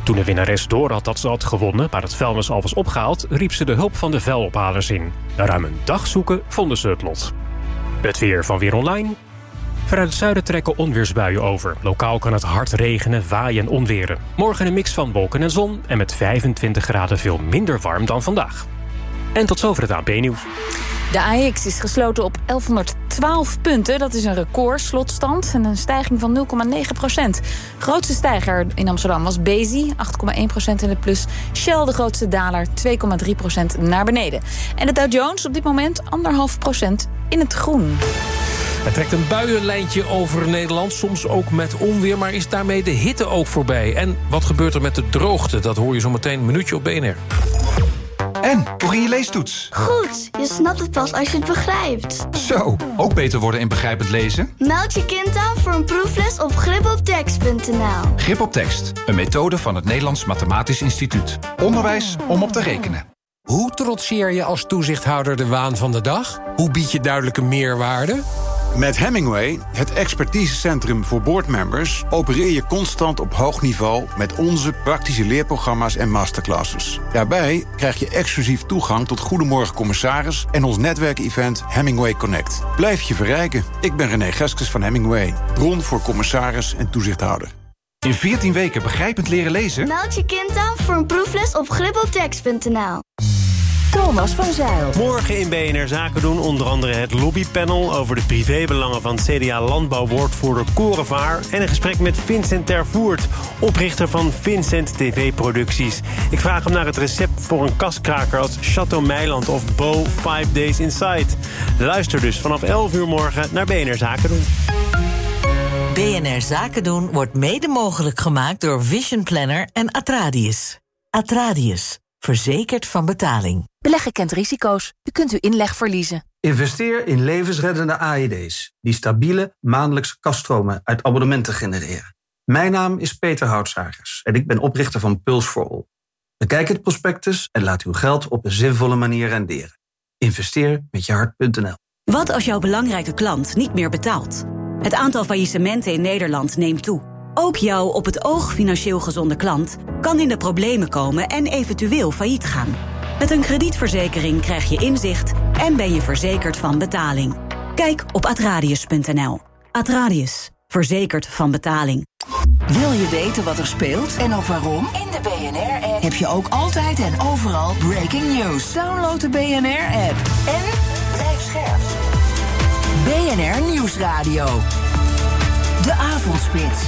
Toen de winnares door had dat ze had gewonnen, maar het vuilnis al was opgehaald, riep ze de hulp van de vuilophalers in. Na ruim een dag zoeken vonden ze het lot. Het weer van Weer Online. Vanuit het zuiden trekken onweersbuien over. Lokaal kan het hard regenen, waaien en onweren. Morgen een mix van wolken en zon en met vijfentwintig graden veel minder warm dan vandaag. En tot zover het A N P-nieuws. De A E X is gesloten op elfhonderdtwaalf punten. Dat is een record slotstand en een stijging van nul komma negen procent. Grootste stijger in Amsterdam was Bezi, acht komma één procent in de plus. Shell, de grootste daler, twee komma drie procent naar beneden. En de Dow Jones op dit moment anderhalf procent in het groen. Er trekt een buienlijntje over Nederland, soms ook met onweer, maar is daarmee de hitte ook voorbij? En wat gebeurt er met de droogte? Dat hoor je zo meteen een minuutje op B N R. En, hoe ging je leestoets? Goed, je snapt het pas als je het begrijpt. Zo, ook beter worden in begrijpend lezen? Meld je kind aan voor een proefles op grip op tekst punt n l. Grip op tekst, een methode van het Nederlands Mathematisch Instituut. Onderwijs om op te rekenen. Hoe trotseer je als toezichthouder de waan van de dag? Hoe bied je duidelijke meerwaarde? Met Hemingway, het expertisecentrum voor boardmembers, opereer je constant op hoog niveau met onze praktische leerprogramma's en masterclasses. Daarbij krijg je exclusief toegang tot Goedemorgen Commissaris en ons netwerkevent Hemingway Connect. Blijf je verrijken. Ik ben René Geskes van Hemingway, bron voor commissaris en toezichthouder. In veertien weken begrijpend leren lezen? Meld je kind aan voor een proefles op grip op tekst punt n l. Thomas van Zijl. Morgen in B N R Zaken doen onder andere het lobbypanel over de privébelangen van C D A-landbouwwoordvoerder Korevaar en een gesprek met Vincent Tervoert, oprichter van Vincent T V-producties. Ik vraag hem naar het recept voor een kaskraker als Chateau Meiland of Bo Five Days Inside. Luister dus vanaf elf uur morgen naar B N R Zaken doen. B N R Zaken doen wordt mede mogelijk gemaakt door Vision Planner en Atradius. Atradius. Verzekerd van betaling. Beleggen kent risico's. U kunt uw inleg verliezen. Investeer in levensreddende A E D's... die stabiele maandelijkse kaststromen uit abonnementen genereren. Mijn naam is Peter Houtzagers en ik ben oprichter van Pulse for All. Bekijk het prospectus en laat uw geld op een zinvolle manier renderen. Investeer met je hart punt n l. Wat als jouw belangrijke klant niet meer betaalt? Het aantal faillissementen in Nederland neemt toe. Ook jouw op het oog financieel gezonde klant kan in de problemen komen en eventueel failliet gaan. Met een kredietverzekering krijg je inzicht en ben je verzekerd van betaling. Kijk op atradius punt n l. Atradius. Verzekerd van betaling. Wil je weten wat er speelt en ook waarom? In de B N R-app heb je ook altijd en overal breaking news. Download de B N R-app en blijf scherp. B N R Nieuwsradio. De Avondspits.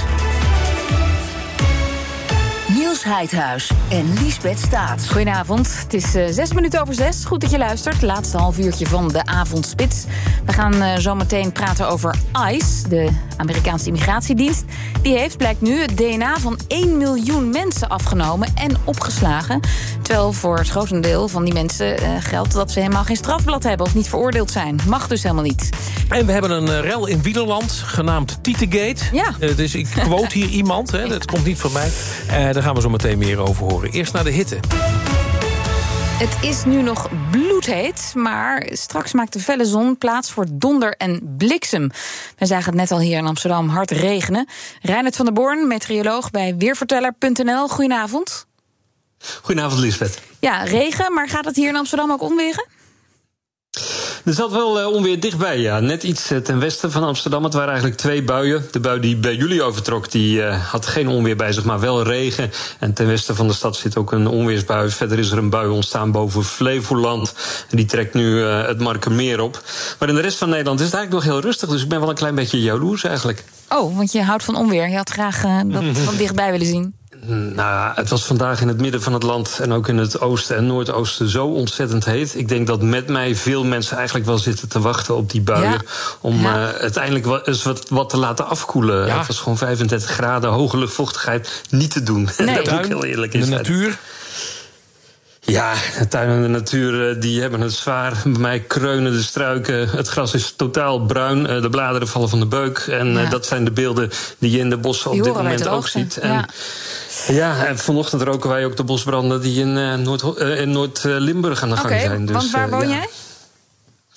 Niels Heidhuis en Liesbeth Staats. Goedenavond, het is uh, zes minuten over zes. Goed dat je luistert, laatste half uurtje van de Avondspits. We gaan uh, zo meteen praten over ICE, de Amerikaanse immigratiedienst. Die heeft, blijkt nu, het D N A van één miljoen mensen afgenomen en opgeslagen. Terwijl voor het grotendeel van die mensen uh, geldt dat ze helemaal geen strafblad hebben of niet veroordeeld zijn. Mag dus helemaal niet. En we hebben een uh, rel in wielerland, genaamd Tietegate. Ja. Uh, dus ik quote hier iemand, hè, dat komt niet van mij. Uh, daar gaan we zo meteen meer over horen. Eerst naar de hitte. Het is nu nog bloedheet, maar straks maakt de felle zon plaats voor donder en bliksem. We zagen het net al hier in Amsterdam hard regenen. Reinhard van der Born, meteoroloog bij weerverteller punt n l. Goedenavond. Goedenavond, Lisbeth. Ja, regen, maar gaat het hier in Amsterdam ook onweren? Er zat wel uh, onweer dichtbij, ja. Net iets uh, ten westen van Amsterdam. Het waren eigenlijk twee buien. De bui die bij jullie overtrok, die uh, had geen onweer bij zich, maar wel regen. En ten westen van de stad zit ook een onweersbui. Verder is er een bui ontstaan boven Flevoland. En die trekt nu uh, het Markermeer op. Maar in de rest van Nederland is het eigenlijk nog heel rustig. Dus ik ben wel een klein beetje jaloers eigenlijk. Oh, want je houdt van onweer. Je had graag uh, dat van dichtbij willen zien. Nou, het was vandaag in het midden van het land en ook in het oosten en noordoosten zo ontzettend heet. Ik denk dat met mij veel mensen eigenlijk wel zitten te wachten op die buien. Ja. Om ja. uh, uiteindelijk eens wat, wat te laten afkoelen. Ja. Het was gewoon vijfendertig graden, hoge luchtvochtigheid, niet te doen. Nee. Dat moet ik heel eerlijk in de zijn. natuur? Ja, de tuin en de natuur die hebben het zwaar. Bij mij kreunen de struiken. Het gras is totaal bruin. De bladeren vallen van de beuk. En ja. dat zijn de beelden die je in de bossen op dit moment ook ziet. En ja. Ja, en vanochtend roken wij ook de bosbranden die in uh, Noord, uh, in Noord-Limburg aan de gang okay, zijn. Dus, want waar woon uh, ja. jij?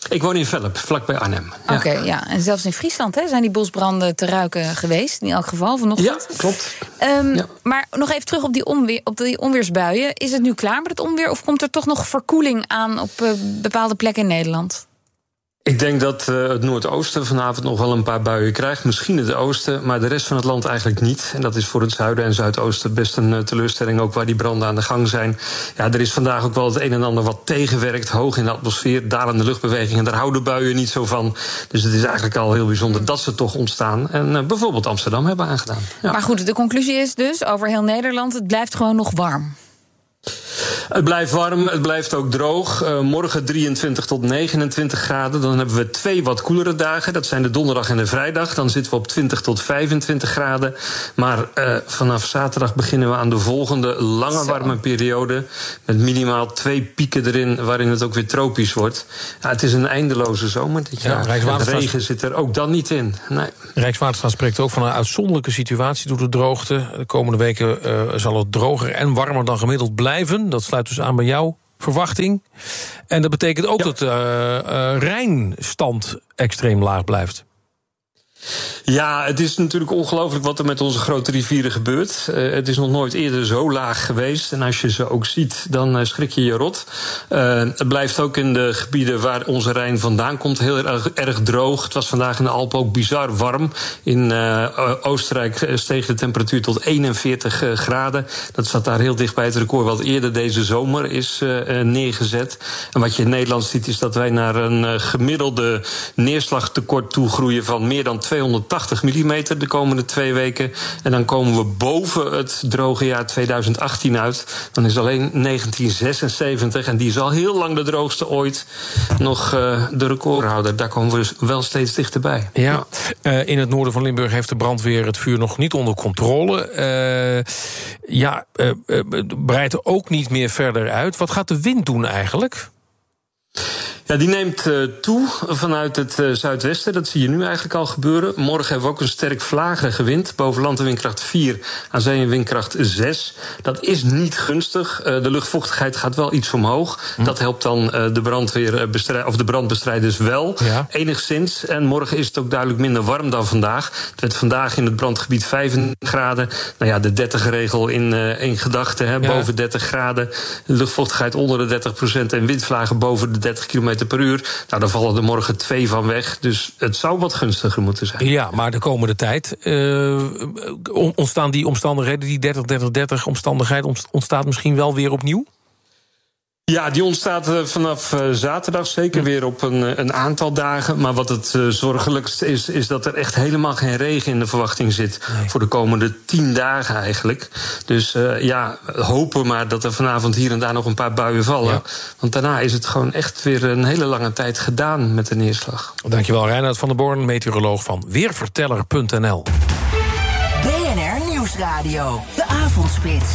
Ik woon in Velp, vlakbij Arnhem. Oké, okay, ja. ja. En zelfs in Friesland hè, zijn die bosbranden te ruiken geweest. In elk geval vanochtend. Ja, klopt. Um, ja. Maar nog even terug op die, onweer, op die onweersbuien. Is het nu klaar met het onweer of komt er toch nog verkoeling aan op uh, bepaalde plekken in Nederland? Ik denk dat uh, het Noordoosten vanavond nog wel een paar buien krijgt. Misschien het oosten, maar de rest van het land eigenlijk niet. En dat is voor het zuiden en zuidoosten best een uh, teleurstelling, ook waar die branden aan de gang zijn. Ja, er is vandaag ook wel het een en ander wat tegenwerkt. Hoog in de atmosfeer, dalende luchtbewegingen, daar houden buien niet zo van. Dus het is eigenlijk al heel bijzonder dat ze toch ontstaan. En uh, bijvoorbeeld Amsterdam hebben aangedaan. Ja. Maar goed, de conclusie is dus, over heel Nederland, het blijft gewoon nog warm. Het blijft warm, het blijft ook droog. Uh, morgen drieëntwintig tot negenentwintig graden. Dan hebben we twee wat koelere dagen. Dat zijn de donderdag en de vrijdag. Dan zitten we op twintig tot vijfentwintig graden. Maar uh, vanaf zaterdag beginnen we aan de volgende lange warme periode. Met minimaal twee pieken erin, waarin het ook weer tropisch wordt. Ja, het is een eindeloze zomer dit jaar. Ja, de regen zit er ook dan niet in. Nee. Rijkswaterstaat spreekt ook van een uitzonderlijke situatie door de droogte. De komende weken uh, zal het droger en warmer dan gemiddeld blijven. Dat sluit dus aan bij jouw verwachting. En dat betekent ook ja. dat de uh, uh, Rijnstand extreem laag blijft. Ja, het is natuurlijk ongelooflijk wat er met onze grote rivieren gebeurt. Uh, het is nog nooit eerder zo laag geweest. En als je ze ook ziet, dan uh, schrik je je rot. Uh, het blijft ook in de gebieden waar onze Rijn vandaan komt heel erg, erg droog. Het was vandaag in de Alpen ook bizar warm. In uh, Oostenrijk steeg de temperatuur tot eenenveertig uh, graden. Dat zat daar heel dicht bij het record wat eerder deze zomer is uh, neergezet. En wat je in Nederland ziet is dat wij naar een uh, gemiddelde neerslagtekort toe groeien van meer dan tweehonderdtachtig millimeter de komende twee weken. En dan komen we boven het droge jaar tweeduizend achttien uit. Dan is alleen negentien zesenzeventig, en die is al heel lang de droogste ooit, nog uh, de recordhouder. Daar komen we dus wel steeds dichterbij. Ja, uh, in het noorden van Limburg heeft de brandweer het vuur nog niet onder controle. Uh, ja, uh, uh, breidt er ook niet meer verder uit. Wat gaat de wind doen eigenlijk? Ja, die neemt uh, toe vanuit het uh, zuidwesten. Dat zie je nu eigenlijk al gebeuren. Morgen hebben we ook een sterk vlagerige wind. Boven land een windkracht vier, aan zee een windkracht zes. Dat is niet gunstig. Uh, de luchtvochtigheid gaat wel iets omhoog. Hm. Dat helpt dan uh, de brandweer bestrijd, of de brandbestrijders wel. Ja. Enigszins. En morgen is het ook duidelijk minder warm dan vandaag. Het werd vandaag in het brandgebied vijfentwintig graden. Nou ja, de dertig regel in, uh, in gedachten. Hè, ja. Boven dertig graden. De luchtvochtigheid onder de dertig procent en windvlagen boven de dertig kilometer per uur. Nou, daar vallen er morgen twee van weg. Dus het zou wat gunstiger moeten zijn. Ja, maar de komende tijd uh, ontstaan die omstandigheden, die dertig dertig dertig omstandigheid ontstaat misschien wel weer opnieuw? Ja, die ontstaat uh, vanaf uh, zaterdag zeker weer op een, een aantal dagen. Maar wat het uh, zorgelijkste is, is dat er echt helemaal geen regen in de verwachting zit. Nee. Voor de komende tien dagen eigenlijk. Dus uh, ja, hopen maar dat er vanavond hier en daar nog een paar buien vallen. Ja. Want daarna is het gewoon echt weer een hele lange tijd gedaan met de neerslag. Dankjewel, Reinhard van der Born, meteoroloog van Weerverteller punt n l. B N R Nieuwsradio, de avondspits.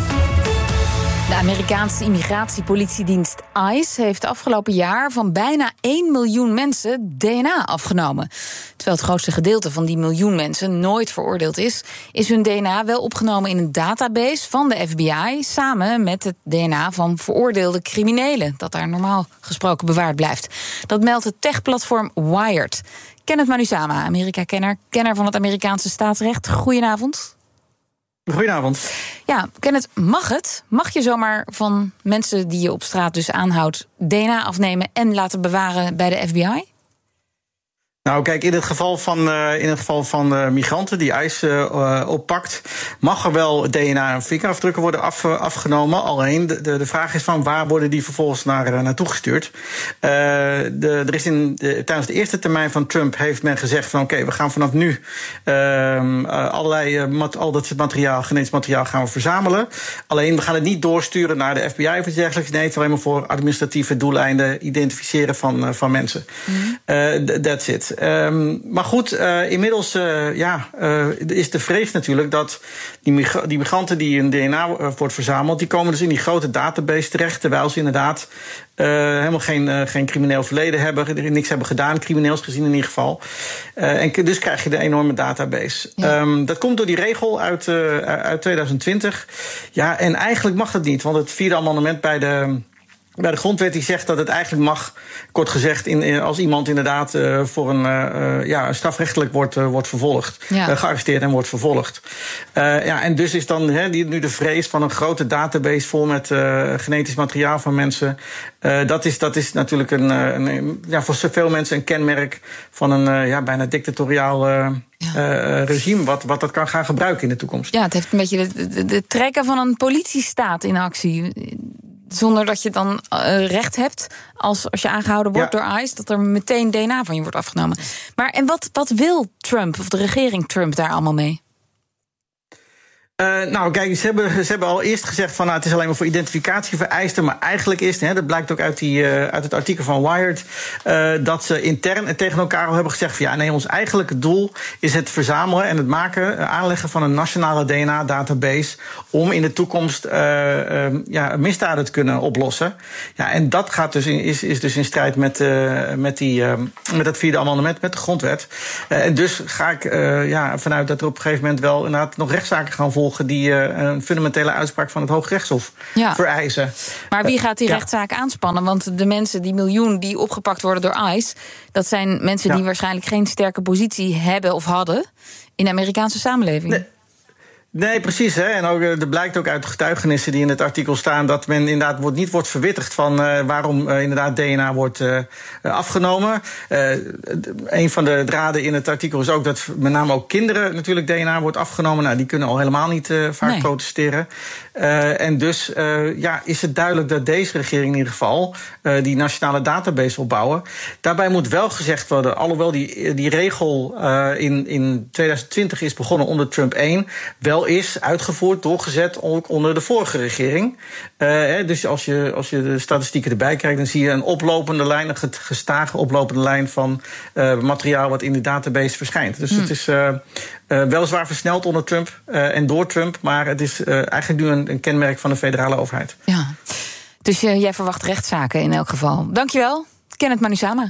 De Amerikaanse immigratiepolitiedienst ICE heeft het afgelopen jaar van bijna één miljoen mensen D N A afgenomen. Terwijl het grootste gedeelte van die miljoen mensen nooit veroordeeld is, is hun D N A wel opgenomen in een database van de F B I, samen met het D N A van veroordeelde criminelen, dat daar normaal gesproken bewaard blijft. Dat meldt het techplatform Wired. Kenneth Manusama, Amerika-kenner, kenner van het Amerikaanse staatsrecht. Goedenavond. Goedenavond. Ja, Kenneth, mag het? Mag je zomaar van mensen die je op straat dus aanhoudt D N A afnemen en laten bewaren bij de F B I? Nou, kijk, in het geval van, uh, in het geval van uh, migranten die ICE uh, oppakt, mag er wel D N A en vingerafdrukken worden af, uh, afgenomen. Alleen de, de, de vraag is van waar worden die vervolgens naar, uh, naartoe gestuurd. Uh, de, er is in, de, tijdens de eerste termijn van Trump heeft men gezegd van oké, okay, we gaan vanaf nu uh, uh, allerlei uh, mat, al dat materiaal, genetisch materiaal gaan we verzamelen. Alleen we gaan het niet doorsturen naar de F B I of iets dergelijks. Nee, het is alleen maar voor administratieve doeleinden, identificeren van, uh, van mensen. Mm-hmm. Uh, that's it. Um, maar goed, uh, inmiddels uh, ja, uh, is de vrees natuurlijk dat die, migra- die migranten die hun D N A uh, wordt verzameld, die komen dus in die grote database terecht, terwijl ze inderdaad uh, helemaal geen, uh, geen crimineel verleden hebben, niks hebben gedaan, crimineels gezien in ieder geval. Uh, en dus krijg je de enorme database. Ja. Um, dat komt door die regel uit, uh, uit tweeduizend twintig. Ja, en eigenlijk mag dat niet, want het vierde amendement bij de bij de grondwet die zegt dat het eigenlijk mag, kort gezegd, in, in, als iemand inderdaad uh, voor een uh, ja, strafrechtelijk wordt, uh, wordt vervolgd, ja. uh, gearresteerd en wordt vervolgd. Uh, ja, en dus is dan he, die, nu de vrees van een grote database vol met uh, genetisch materiaal van mensen. Uh, dat, is, dat is natuurlijk een, een, ja, voor zoveel mensen een kenmerk van een uh, ja, bijna dictatoriaal uh, ja. uh, regime, wat, wat dat kan gaan gebruiken in de toekomst. Ja, het heeft een beetje de, de, de trekken van een politiestaat in actie. Zonder dat je dan uh, recht hebt, als, als je aangehouden wordt ja. door ICE, dat er meteen D N A van je wordt afgenomen. Maar en wat, wat wil Trump, of de regering Trump, daar allemaal mee? Uh, nou, kijk, ze hebben, ze hebben al eerst gezegd van nou, het is alleen maar voor identificatievereisten, maar eigenlijk is het, hè, dat blijkt ook uit, die, uh, uit het artikel van Wired, uh, dat ze intern tegen elkaar al hebben gezegd van ja, nee, ons eigenlijke doel is het verzamelen en het maken, uh, aanleggen van een nationale D N A-database om in de toekomst uh, uh, ja, misdaden te kunnen oplossen. Ja, en dat gaat dus in, is, is dus in strijd met, uh, met, die, uh, met het vierde amendement, met de grondwet. Uh, en dus ga ik uh, ja, vanuit dat er op een gegeven moment wel inderdaad nog rechtszaken gaan volgen die uh, een fundamentele uitspraak van het Hooggerechtshof ja. vereisen. Maar wie gaat die uh, rechtszaak ja. aanspannen? Want de mensen, die miljoen die opgepakt worden door ICE, dat zijn mensen ja. die waarschijnlijk geen sterke positie hebben of hadden in de Amerikaanse samenleving. Nee. Nee, precies. Hè. En ook, er blijkt ook uit de getuigenissen die in het artikel staan dat men inderdaad wordt, niet wordt verwittigd van uh, waarom uh, inderdaad D N A wordt uh, afgenomen. Uh, een van de draden in het artikel is ook dat met name ook kinderen natuurlijk D N A wordt afgenomen. Nou, die kunnen al helemaal niet uh, vaak nee. protesteren. Uh, en dus uh, ja, is het duidelijk dat deze regering in ieder geval uh, die nationale database wil bouwen. Daarbij moet wel gezegd worden, alhoewel die, die regel uh, in, in twintig twintig is begonnen onder Trump één, wel is uitgevoerd, doorgezet ook onder de vorige regering. Uh, dus als je, als je de statistieken erbij kijkt, dan zie je een oplopende lijn, een gestage oplopende lijn van uh, materiaal wat in de database verschijnt. Dus hmm. het is uh, uh, weliswaar versneld onder Trump uh, en door Trump, maar het is uh, eigenlijk nu een, een kenmerk van de federale overheid. Ja. Dus uh, jij verwacht rechtszaken in elk geval. Dankjewel, Kenneth Manusama.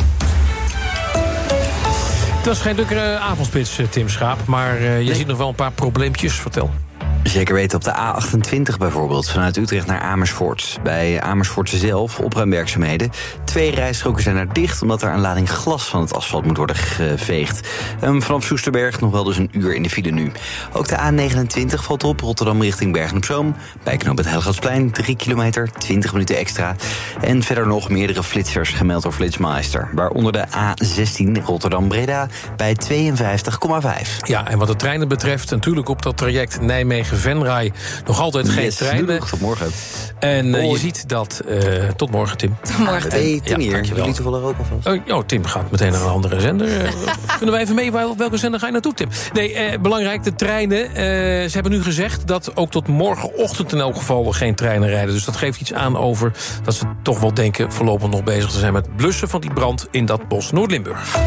Het was geen drukkere avondspits, Tim Schaap, maar uh, je nee. ziet nog wel een paar probleempjes. Vertel. Zeker weten op de A achtentwintig bijvoorbeeld, vanuit Utrecht naar Amersfoort. Bij Amersfoort zelf, opruimwerkzaamheden. Twee rijstroken zijn er dicht, omdat er een lading glas van het asfalt moet worden geveegd. Um, vanaf Soesterberg nog wel dus een uur in de file nu. Ook de A negenentwintig valt op, Rotterdam richting Bergen-op-Zoom. Bij knoop het Hellegatsplein, drie kilometer, twintig minuten extra. En verder nog meerdere flitsers gemeld door Flitsmeister. Waaronder de A zestien Rotterdam-Breda bij tweeënvijftig komma vijf. Ja, en wat de treinen betreft, natuurlijk op dat traject Nijmegen-Venray nog altijd geen yes, treinen. Tot morgen. En uh, je ziet dat... Uh, tot morgen, Tim. Tot morgen, Tim. Hey, Tim ja, hier. Jullie toevallig ook alvast. Uh, oh, Tim gaat meteen naar een andere zender. Uh, kunnen we even mee, welke zender ga je naartoe, Tim? Nee, uh, belangrijk, de treinen. Uh, ze hebben nu gezegd dat ook tot morgenochtend in elk geval geen treinen rijden. Dus dat geeft iets aan over dat ze toch wel denken voorlopig nog bezig te zijn met het blussen van die brand in dat bos Noord-Limburg.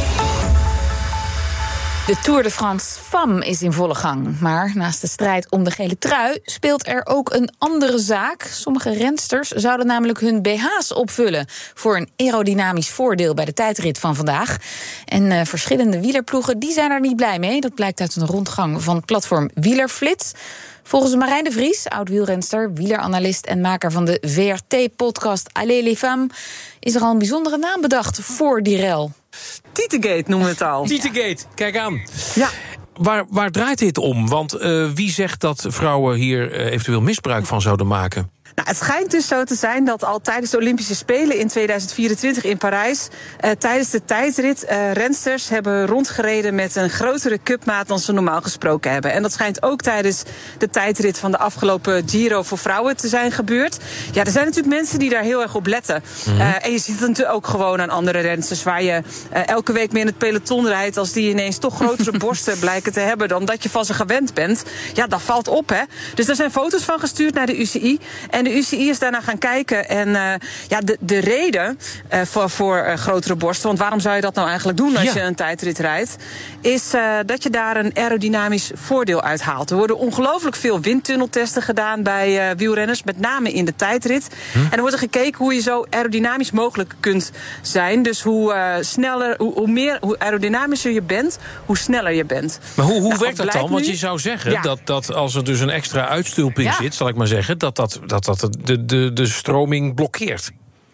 De Tour de France Femme is in volle gang. Maar naast de strijd om de gele trui speelt er ook een andere zaak. Sommige rensters zouden namelijk hun B H's opvullen voor een aerodynamisch voordeel bij de tijdrit van vandaag. En uh, verschillende wielerploegen die zijn er niet blij mee. Dat blijkt uit een rondgang van het platform Wielerflits. Volgens Marijn de Vries, oud-wielrenster, wieleranalist en maker van de V R T-podcast Allez les femmes, is er al een bijzondere naam bedacht voor die rel. Tietegate noemen we het al. Tietegate, kijk aan. Ja. Waar, waar draait dit om? Want uh, wie zegt dat vrouwen hier uh, eventueel misbruik van zouden maken? Nou, het schijnt dus zo te zijn dat al tijdens de Olympische Spelen in tweeduizend vierentwintig in Parijs, Uh, tijdens de tijdrit, uh, rensters hebben rondgereden met een grotere cupmaat dan ze normaal gesproken hebben. En dat schijnt ook tijdens de tijdrit van de afgelopen Giro voor vrouwen te zijn gebeurd. Ja, er zijn natuurlijk mensen die daar heel erg op letten. Mm-hmm. Uh, en je ziet het natuurlijk ook gewoon aan andere rensters waar je uh, elke week mee in het peloton rijdt, als die ineens toch grotere borsten blijken te hebben dan dat je van ze gewend bent. Ja, dat valt op, hè. Dus er zijn foto's van gestuurd naar de U C I. En de U C I is daarna gaan kijken. En uh, ja, de, de reden uh, voor, voor uh, grotere borsten, want waarom zou je dat nou eigenlijk doen als ja. je een tijdrit rijdt, is uh, dat je daar een aerodynamisch voordeel uit haalt. Er worden ongelooflijk veel windtunneltesten gedaan bij uh, wielrenners, met name in de tijdrit. Hm? En er wordt er gekeken hoe je zo aerodynamisch mogelijk kunt zijn. Dus hoe uh, sneller, hoe, hoe meer, hoe aerodynamischer je bent, hoe sneller je bent. Maar hoe, hoe nou, werkt dat dan? Want je zou zeggen ja. dat, dat als er dus een extra uitstulping ja. zit, zal ik maar zeggen, dat dat, dat, dat het de, de, de stroming blokkeert.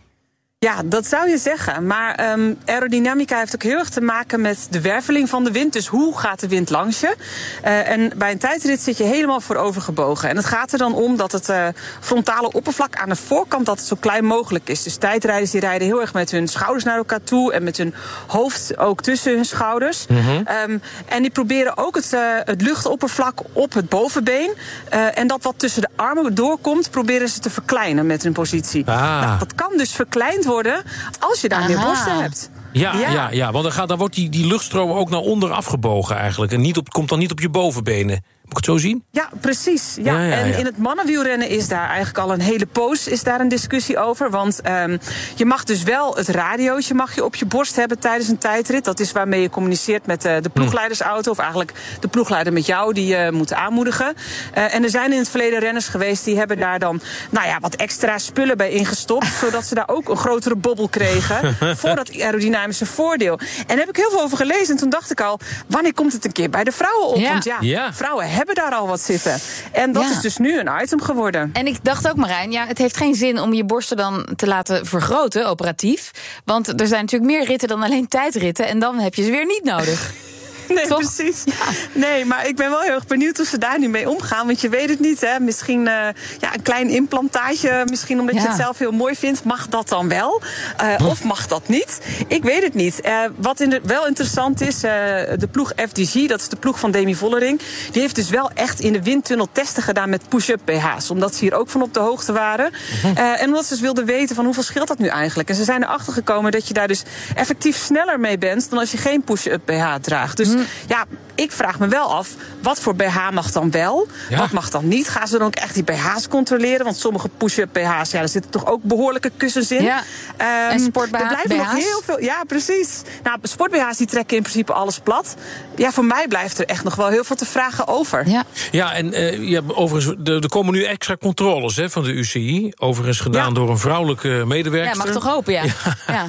Ja, dat zou je zeggen. Maar um, aerodynamica heeft ook heel erg te maken met de werveling van de wind. Dus hoe gaat de wind langs je? Uh, en bij een tijdrit zit je helemaal voorovergebogen. En het gaat er dan om dat het uh, frontale oppervlak aan de voorkant dat het zo klein mogelijk is. Dus tijdrijders die rijden heel erg met hun schouders naar elkaar toe en met hun hoofd ook tussen hun schouders. Mm-hmm. Um, en die proberen ook het, uh, het luchtoppervlak op het bovenbeen. Uh, en dat wat tussen de armen doorkomt, proberen ze te verkleinen met hun positie. Ah. Nou, dat kan dus verkleind worden als je daar Aha. meer borsten hebt. Ja, ja. ja, ja want dan, gaat, dan wordt die, die luchtstroom ook naar onder afgebogen eigenlijk. En niet op, komt dan niet op je bovenbenen. Moet ik het zo zien? Ja, precies. Ja. Ja, ja, ja. En in het mannenwielrennen is daar eigenlijk al een hele poos is daar een discussie over. Want um, je mag dus wel het radiootje mag je op je borst hebben tijdens een tijdrit. Dat is waarmee je communiceert met uh, de ploegleidersauto. Of eigenlijk de ploegleider met jou die je moet aanmoedigen. Uh, en er zijn in het verleden renners geweest die hebben daar dan nou ja, wat extra spullen bij ingestopt. Zodat ze daar ook een grotere bobbel kregen. Voor dat aerodynamische voordeel. En daar heb ik heel veel over gelezen. En toen dacht ik al, wanneer komt het een keer bij de vrouwen op? Ja. Want ja, ja, vrouwen hebben daar al wat zitten. En dat ja. is dus nu een item geworden. En ik dacht ook, Marijn, ja, het heeft geen zin om je borsten dan te laten vergroten, operatief. Want er zijn natuurlijk meer ritten dan alleen tijdritten. En dan heb je ze weer niet nodig. Nee, Toch? precies. Ja. Nee, maar ik ben wel heel erg benieuwd hoe ze daar nu mee omgaan. Want je weet het niet, hè. Misschien uh, ja, een klein implantaatje. Misschien omdat ja. je het zelf heel mooi vindt. Mag dat dan wel? Uh, hm. Of mag dat niet? Ik weet het niet. Uh, wat in de, wel interessant is, uh, de ploeg F D G, dat is de ploeg van Demi Vollering, die heeft dus wel echt in de windtunnel testen gedaan met push-up B H's. Omdat ze hier ook van op de hoogte waren. Hm. Uh, en omdat ze dus wilden weten van hoeveel scheelt dat nu eigenlijk. En ze zijn erachter gekomen dat je daar dus effectief sneller mee bent dan als je geen push-up B H draagt. Dus ja, ik vraag me wel af, wat voor B H mag dan wel? Ja. Wat mag dan niet? Gaan ze dan ook echt die B H's controleren? Want sommige push-up B H's, ja, daar zitten toch ook behoorlijke kussens in. Ja. Um, en sport-B H's? Er blijven nog heel veel. Ja, precies. Nou, sport-B H's die trekken in principe alles plat. Ja, voor mij blijft er echt nog wel heel veel te vragen over. Ja, ja en uh, ja, overigens, er, er komen nu extra controles hè, van de U C I. Overigens gedaan ja. door een vrouwelijke medewerker. Ja, mag toch hopen, ja. Ja.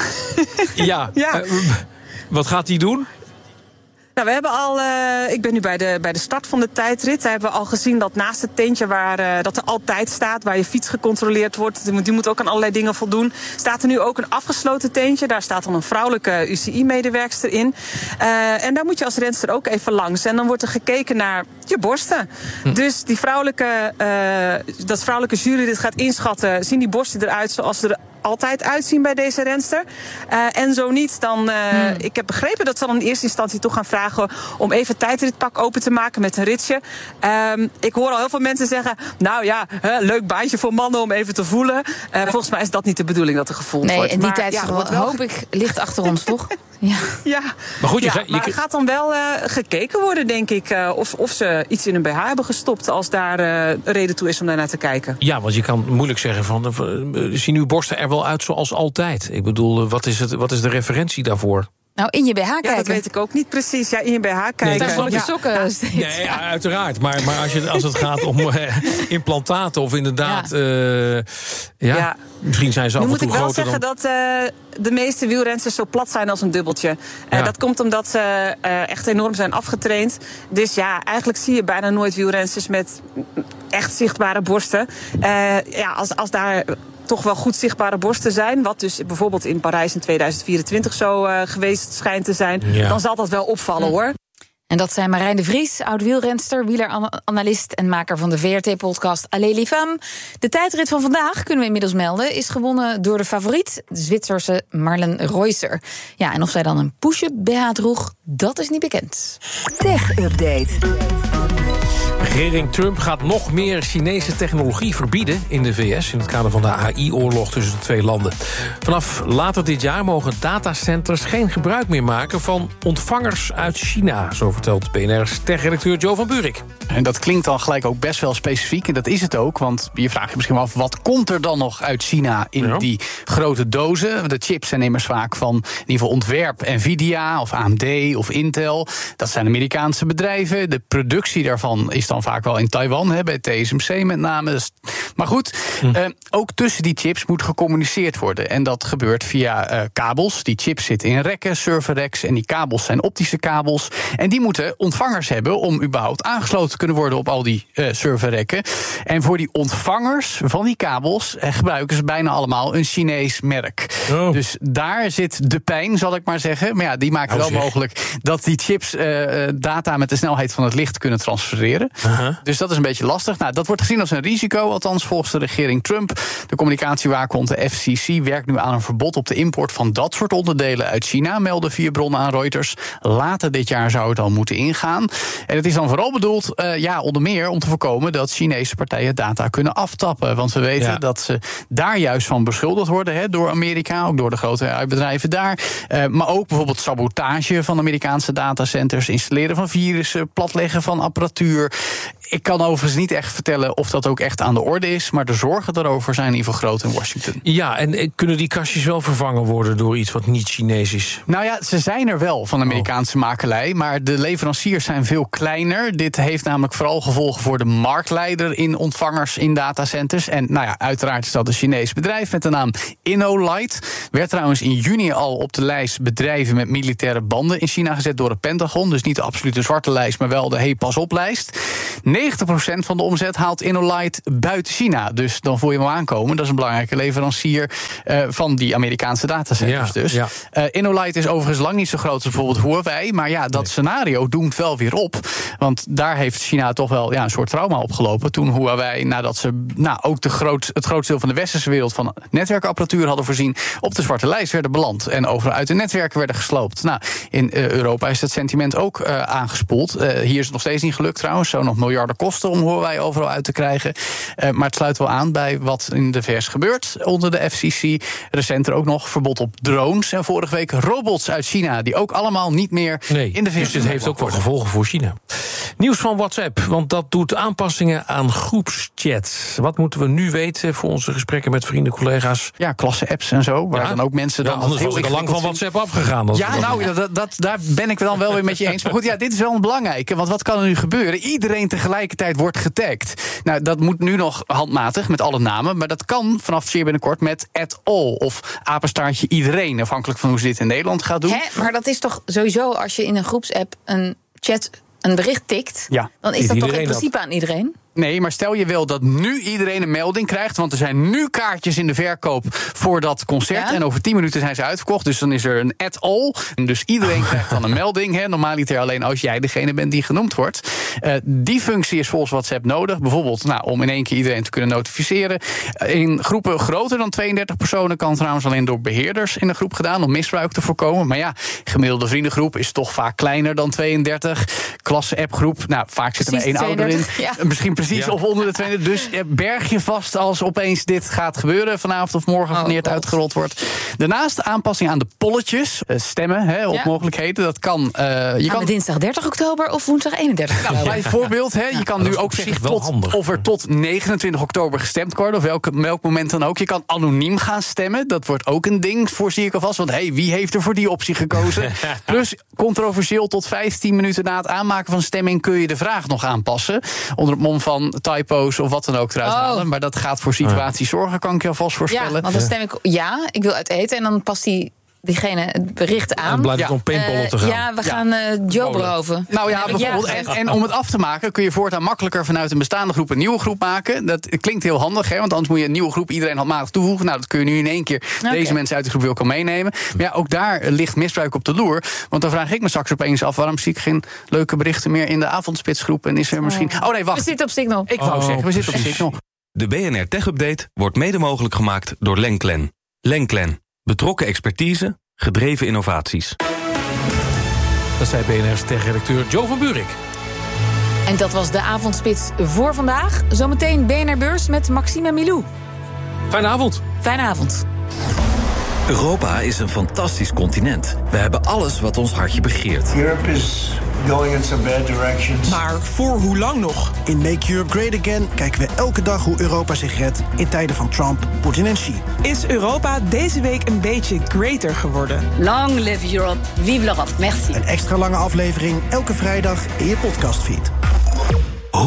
ja. ja. ja. Uh, wat gaat die doen? Nou, we hebben al, uh, ik ben nu bij de, bij de start van de tijdrit. Daar hebben we al gezien dat naast het tentje waar uh, dat er altijd staat, waar je fiets gecontroleerd wordt, die moet, die moet ook aan allerlei dingen voldoen, staat er nu ook een afgesloten tentje. Daar staat dan een vrouwelijke U C I-medewerkster in. Uh, en daar moet je als renster ook even langs. En dan wordt er gekeken naar je borsten. Hm. Dus die vrouwelijke, uh, dat vrouwelijke jury dit gaat inschatten, zien die borsten eruit zoals ze er altijd uitzien bij deze renster. Uh, en zo niet, dan... Uh, hmm. Ik heb begrepen dat ze dan in eerste instantie toch gaan vragen om even het tijdritpak open te maken met een ritsje. Um, ik hoor al heel veel mensen zeggen, nou ja, hè, leuk baantje voor mannen om even te voelen. Uh, volgens mij is dat niet de bedoeling dat er gevoeld nee, wordt. Nee, en die maar, tijd ja, wel, hoop ik ligt achter ons, toch? Ja. Ja, maar, goed, je ja, ga, je... maar er gaat dan wel uh, gekeken worden, denk ik, uh, of, of ze iets in hun B H hebben gestopt, als daar uh, reden toe is om daarnaar te kijken. Ja, want je kan moeilijk zeggen van, uh, zien uw borsten er wel uit zoals altijd? Ik bedoel, uh, wat, is het, wat is de referentie daarvoor? Nou, in je B H kijken. Ja, dat weet ik ook niet precies. Ja, in je B H kijken. Nee, daar zal je sokken ja. steeds. Nee, ja, uiteraard. Maar, maar als, je, als het gaat om uh, implantaten of inderdaad... Ja. Uh, ja, ja, misschien zijn ze af en toe groter dan... Nu moet ik wel zeggen dan... dat uh, de meeste wielrensters zo plat zijn als een dubbeltje. Uh, ja. Dat komt omdat ze uh, echt enorm zijn afgetraind. Dus ja, eigenlijk zie je bijna nooit wielrensters met echt zichtbare borsten. Uh, ja, als, als daar... toch wel goed zichtbare borsten zijn, wat dus bijvoorbeeld in Parijs in tweeduizend vierentwintig zo uh, geweest schijnt te zijn, ja. dan zal dat wel opvallen, hoor. En dat zijn Marijn de Vries, oud-wielrenster, wieleranalist en maker van de V R T-podcast Allez les femmes. De tijdrit van vandaag, kunnen we inmiddels melden, is gewonnen door de favoriet, de Zwitserse Marlen Reusser. Ja, en of zij dan een push-up B H droeg, dat is niet bekend. Tech-update. Regering Trump gaat nog meer Chinese technologie verbieden in de V S... in het kader van de A I-oorlog tussen de twee landen. Vanaf later dit jaar mogen datacenters geen gebruik meer maken... van ontvangers uit China, zo vertelt B N R's tech-redacteur Joe van Buurik. En dat klinkt dan gelijk ook best wel specifiek, en dat is het ook. Want je vraagt je misschien wel af, wat komt er dan nog uit China in ja. die grote dozen? De chips zijn immers vaak van in ieder geval ontwerp Nvidia of A M D of Intel. Dat zijn Amerikaanse bedrijven. De productie daarvan dan, is dan vaak wel in Taiwan, hè, bij T S M C met name. Maar goed, hm. uh, ook tussen die chips moet gecommuniceerd worden. En dat gebeurt via uh, kabels. Die chips zitten in rekken, serverracks, en die kabels zijn optische kabels. En die moeten ontvangers hebben om überhaupt aangesloten te kunnen worden op al die uh, serverrekken. En voor die ontvangers van die kabels uh, gebruiken ze bijna allemaal een Chinees merk. Oh. Dus daar zit de pijn, zal ik maar zeggen. Maar ja, die maken oh, wel zeg. mogelijk dat die chips uh, data met de snelheid van het licht kunnen transfereren. Uh-huh. Dus dat is een beetje lastig. Nou, dat wordt gezien als een risico, althans volgens de regering Trump. De communicatiewaakhond, de F C C, werkt nu aan een verbod op de import van dat soort onderdelen uit China, melden vier bronnen aan Reuters. Later dit jaar zou het al moeten ingaan. En het is dan vooral bedoeld, uh, ja, onder meer om te voorkomen dat Chinese partijen data kunnen aftappen. Want we weten ja. dat ze daar juist van beschuldigd worden, hè, door Amerika, ook door de grote bedrijven daar. Uh, maar ook bijvoorbeeld sabotage van Amerikaanse datacenters, installeren van virussen, platleggen van apparatuur. Ik kan overigens niet echt vertellen of dat ook echt aan de orde is, maar de zorgen daarover zijn in ieder geval groot in Washington. Ja, en kunnen die kastjes wel vervangen worden door iets wat niet Chinees is? Nou ja, ze zijn er wel van Amerikaanse oh. makelij, maar de leveranciers zijn veel kleiner. Dit heeft namelijk vooral gevolgen voor de marktleider in ontvangers in datacenters. En nou ja, uiteraard is dat een Chinees bedrijf met de naam InnoLight. Werd trouwens in juni al op de lijst bedrijven met militaire banden in China gezet door het Pentagon. Dus niet de absolute zwarte lijst, maar wel de hey pas op lijst. negentig procent van de omzet haalt InnoLight buiten China. Dus dan voel je hem aankomen. Dat is een belangrijke leverancier uh, van die Amerikaanse datacenters. Ja, dus. Ja. Uh, InnoLight is overigens lang niet zo groot als bijvoorbeeld Huawei. Maar ja, dat nee. scenario doemt wel weer op. Want daar heeft China toch wel ja, een soort trauma opgelopen. Toen Huawei, nadat ze nou, ook de groot, het grootste deel van de westerse wereld van netwerkapparatuur hadden voorzien, op de zwarte lijst werden beland. En overal uit de netwerken werden gesloopt. Nou, in uh, Europa is dat sentiment ook uh, aangespoeld. Uh, hier is het nog steeds niet gelukt trouwens. Zo nog miljarden kosten om Huawei overal uit te krijgen. Uh, maar het sluit wel aan bij wat in de V S gebeurt onder de F C C. Recenter ook nog verbod op drones. En vorige week robots uit China, die ook allemaal niet meer nee, in de V S. Dus dit heeft ook wel gevolgen voor China. Nieuws van WhatsApp, want dat doet aanpassingen aan groepschat. Wat moeten we nu weten voor onze gesprekken met vrienden, collega's? Ja, klasse-apps en zo, waar ja? dan ook mensen dan... Ja, anders was ik al lang van WhatsApp afgegaan. Ja, dat nou, dat, dat, daar ben ik dan wel weer met je eens. Maar goed, ja, dit is wel een belangrijke, want wat kan er nu gebeuren? Iedereen tegelijkertijd wordt getagd. Nou, dat moet nu nog handmatig, met alle namen, maar dat kan vanaf zeer binnenkort met at all, of apenstaartje iedereen, afhankelijk van hoe ze dit in Nederland gaat doen. Hè? Maar dat is toch sowieso, als je in een groepsapp een chat, een bericht tikt, ja, dan is dat toch in principe dat aan iedereen? Nee, maar stel je wil dat nu iedereen een melding krijgt, want er zijn nu kaartjes in de verkoop voor dat concert. Ja? En over tien minuten zijn ze uitverkocht, dus dan is er een at all. Dus iedereen krijgt dan een melding. Hè, normaliter alleen als jij degene bent die genoemd wordt. Uh, die functie is volgens WhatsApp nodig. Bijvoorbeeld nou, om in één keer iedereen te kunnen notificeren. In groepen groter dan tweeëndertig personen kan trouwens alleen door beheerders in een groep gedaan om misbruik te voorkomen. Maar ja, gemiddelde vriendengroep is toch vaak kleiner dan tweeëndertig. Klasse-appgroep, nou, vaak zit er maar één ouder in. Ja. Misschien precies ja. of onder de tweeëndertig. Dus berg je vast als opeens dit gaat gebeuren vanavond of morgen, wanneer het oh, uitgerold wordt. Daarnaast aanpassing aan de polletjes, stemmen hè, op ja. mogelijkheden. Dat kan. Uh, je kan dinsdag dertig oktober of woensdag eenendertig oktober. Nou, bijvoorbeeld, hè, je kan nu ook zeggen tot, of er tot negenentwintig oktober gestemd wordt, of welk, welk moment dan ook. Je kan anoniem gaan stemmen. Dat wordt ook een ding, voorzie ik alvast. Want hey, wie heeft er voor die optie gekozen? Plus, controversieel, tot vijftien minuten na het aanmaken van stemming kun je de vraag nog aanpassen. Onder het mom van typo's of wat dan ook eruit halen. Oh. Maar dat gaat voor situaties zorgen, kan ik je alvast voorspellen. Ja, want dan stem ik ja, ik wil uit eten en dan past die diegene het bericht aan. En blijft het om paintballen uh, te gaan. Ja, we gaan uh, Joe beroven. Nou ja, bijvoorbeeld. Ja, en, en om het af te maken kun je voortaan makkelijker vanuit een bestaande groep een nieuwe groep maken. Dat klinkt heel handig, hè, want anders moet je een nieuwe groep iedereen handmatig toevoegen. Nou, dat kun je nu in één keer okay. deze mensen uit de groep wil kan meenemen. Maar ja, ook daar ligt misbruik op de loer. Want dan vraag ik me straks opeens af, waarom zie ik geen leuke berichten meer in de avondspitsgroep? En is er misschien... Oh nee, wacht. We zitten op Signal. Ik wou oh, zeggen, we zitten op Signal. De B N R Tech Update wordt mede mogelijk gemaakt door Lenklen. Lenklen. Betrokken expertise, gedreven innovaties. Dat zei B N R's tech-redacteur Joe van Buurik. En dat was de avondspits voor vandaag. Zometeen B N R Beurs met Maxime Milou. Fijne avond. Fijne avond. Europa is een fantastisch continent. We hebben alles wat ons hartje begeert. Europe is going in some bad directions. Maar voor hoe lang nog? In Make Europe Great Again kijken we elke dag hoe Europa zich redt in tijden van Trump, Poetin en Xi. Is Europa deze week een beetje greater geworden? Long live Europe, vive l'Europe, merci. Een extra lange aflevering elke vrijdag in je podcastfeed.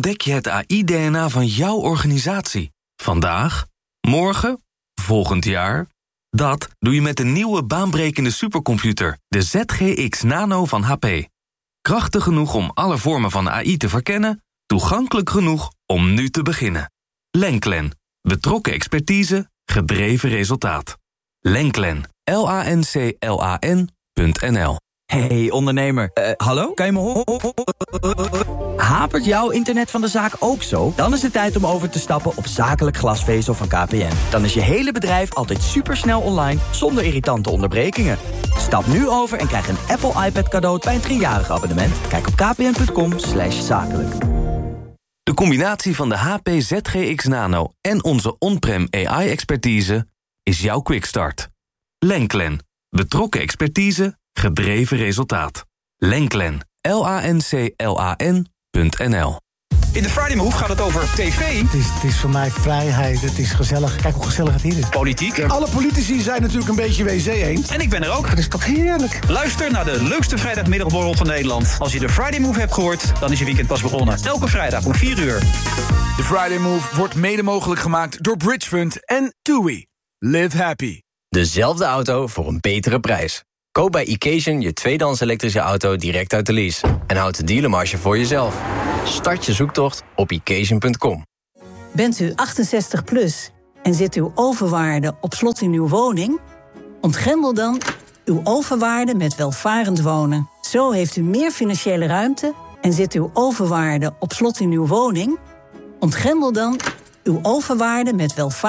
ontdek je het A I-D N A van jouw organisatie. Vandaag, morgen, volgend jaar. Dat doe je met de nieuwe baanbrekende supercomputer, de Z G X Nano van H P. Krachtig genoeg om alle vormen van A I te verkennen, toegankelijk genoeg om nu te beginnen. Lenklen. Betrokken expertise, gedreven resultaat. Lenklen. L A N C L A N punt N L. Hey ondernemer, uh, hallo? Kan je me horen? Hapert jouw internet van de zaak ook zo? Dan is het tijd om over te stappen op zakelijk glasvezel van K P N. Dan is je hele bedrijf altijd supersnel online, zonder irritante onderbrekingen. Stap nu over en krijg een Apple iPad cadeau bij een driejarig abonnement. Kijk op kpn.com slash zakelijk. De combinatie van de H P Z G X Nano en onze on-prem A I-expertise is jouw quickstart. Lenklen. Betrokken expertise, gedreven resultaat. Lenklen. L A N C L A N punt N L. In de Friday Move gaat het over tv. Het is, het is voor mij vrijheid, het is gezellig. Kijk hoe gezellig het hier is. Politiek. Alle politici zijn natuurlijk een beetje W C eens. En ik ben er ook. Het is toch heerlijk. Luister naar de leukste vrijdagmiddagborrel van Nederland. Als je de Friday Move hebt gehoord, dan is je weekend pas begonnen. Elke vrijdag om vier uur. De Friday Move wordt mede mogelijk gemaakt door Bridgefund en TUI. Live happy. Dezelfde auto voor een betere prijs. Koop bij Occasion je tweedehands elektrische auto direct uit de lease. En houd de dealermarge voor jezelf. Start je zoektocht op occasion punt com. Bent u achtenzestig plus en zit uw overwaarde op slot in uw woning? Ontgrendel dan uw overwaarde met welvarend wonen. Zo heeft u meer financiële ruimte en zit uw overwaarde op slot in uw woning? Ontgrendel dan uw overwaarde met welvarend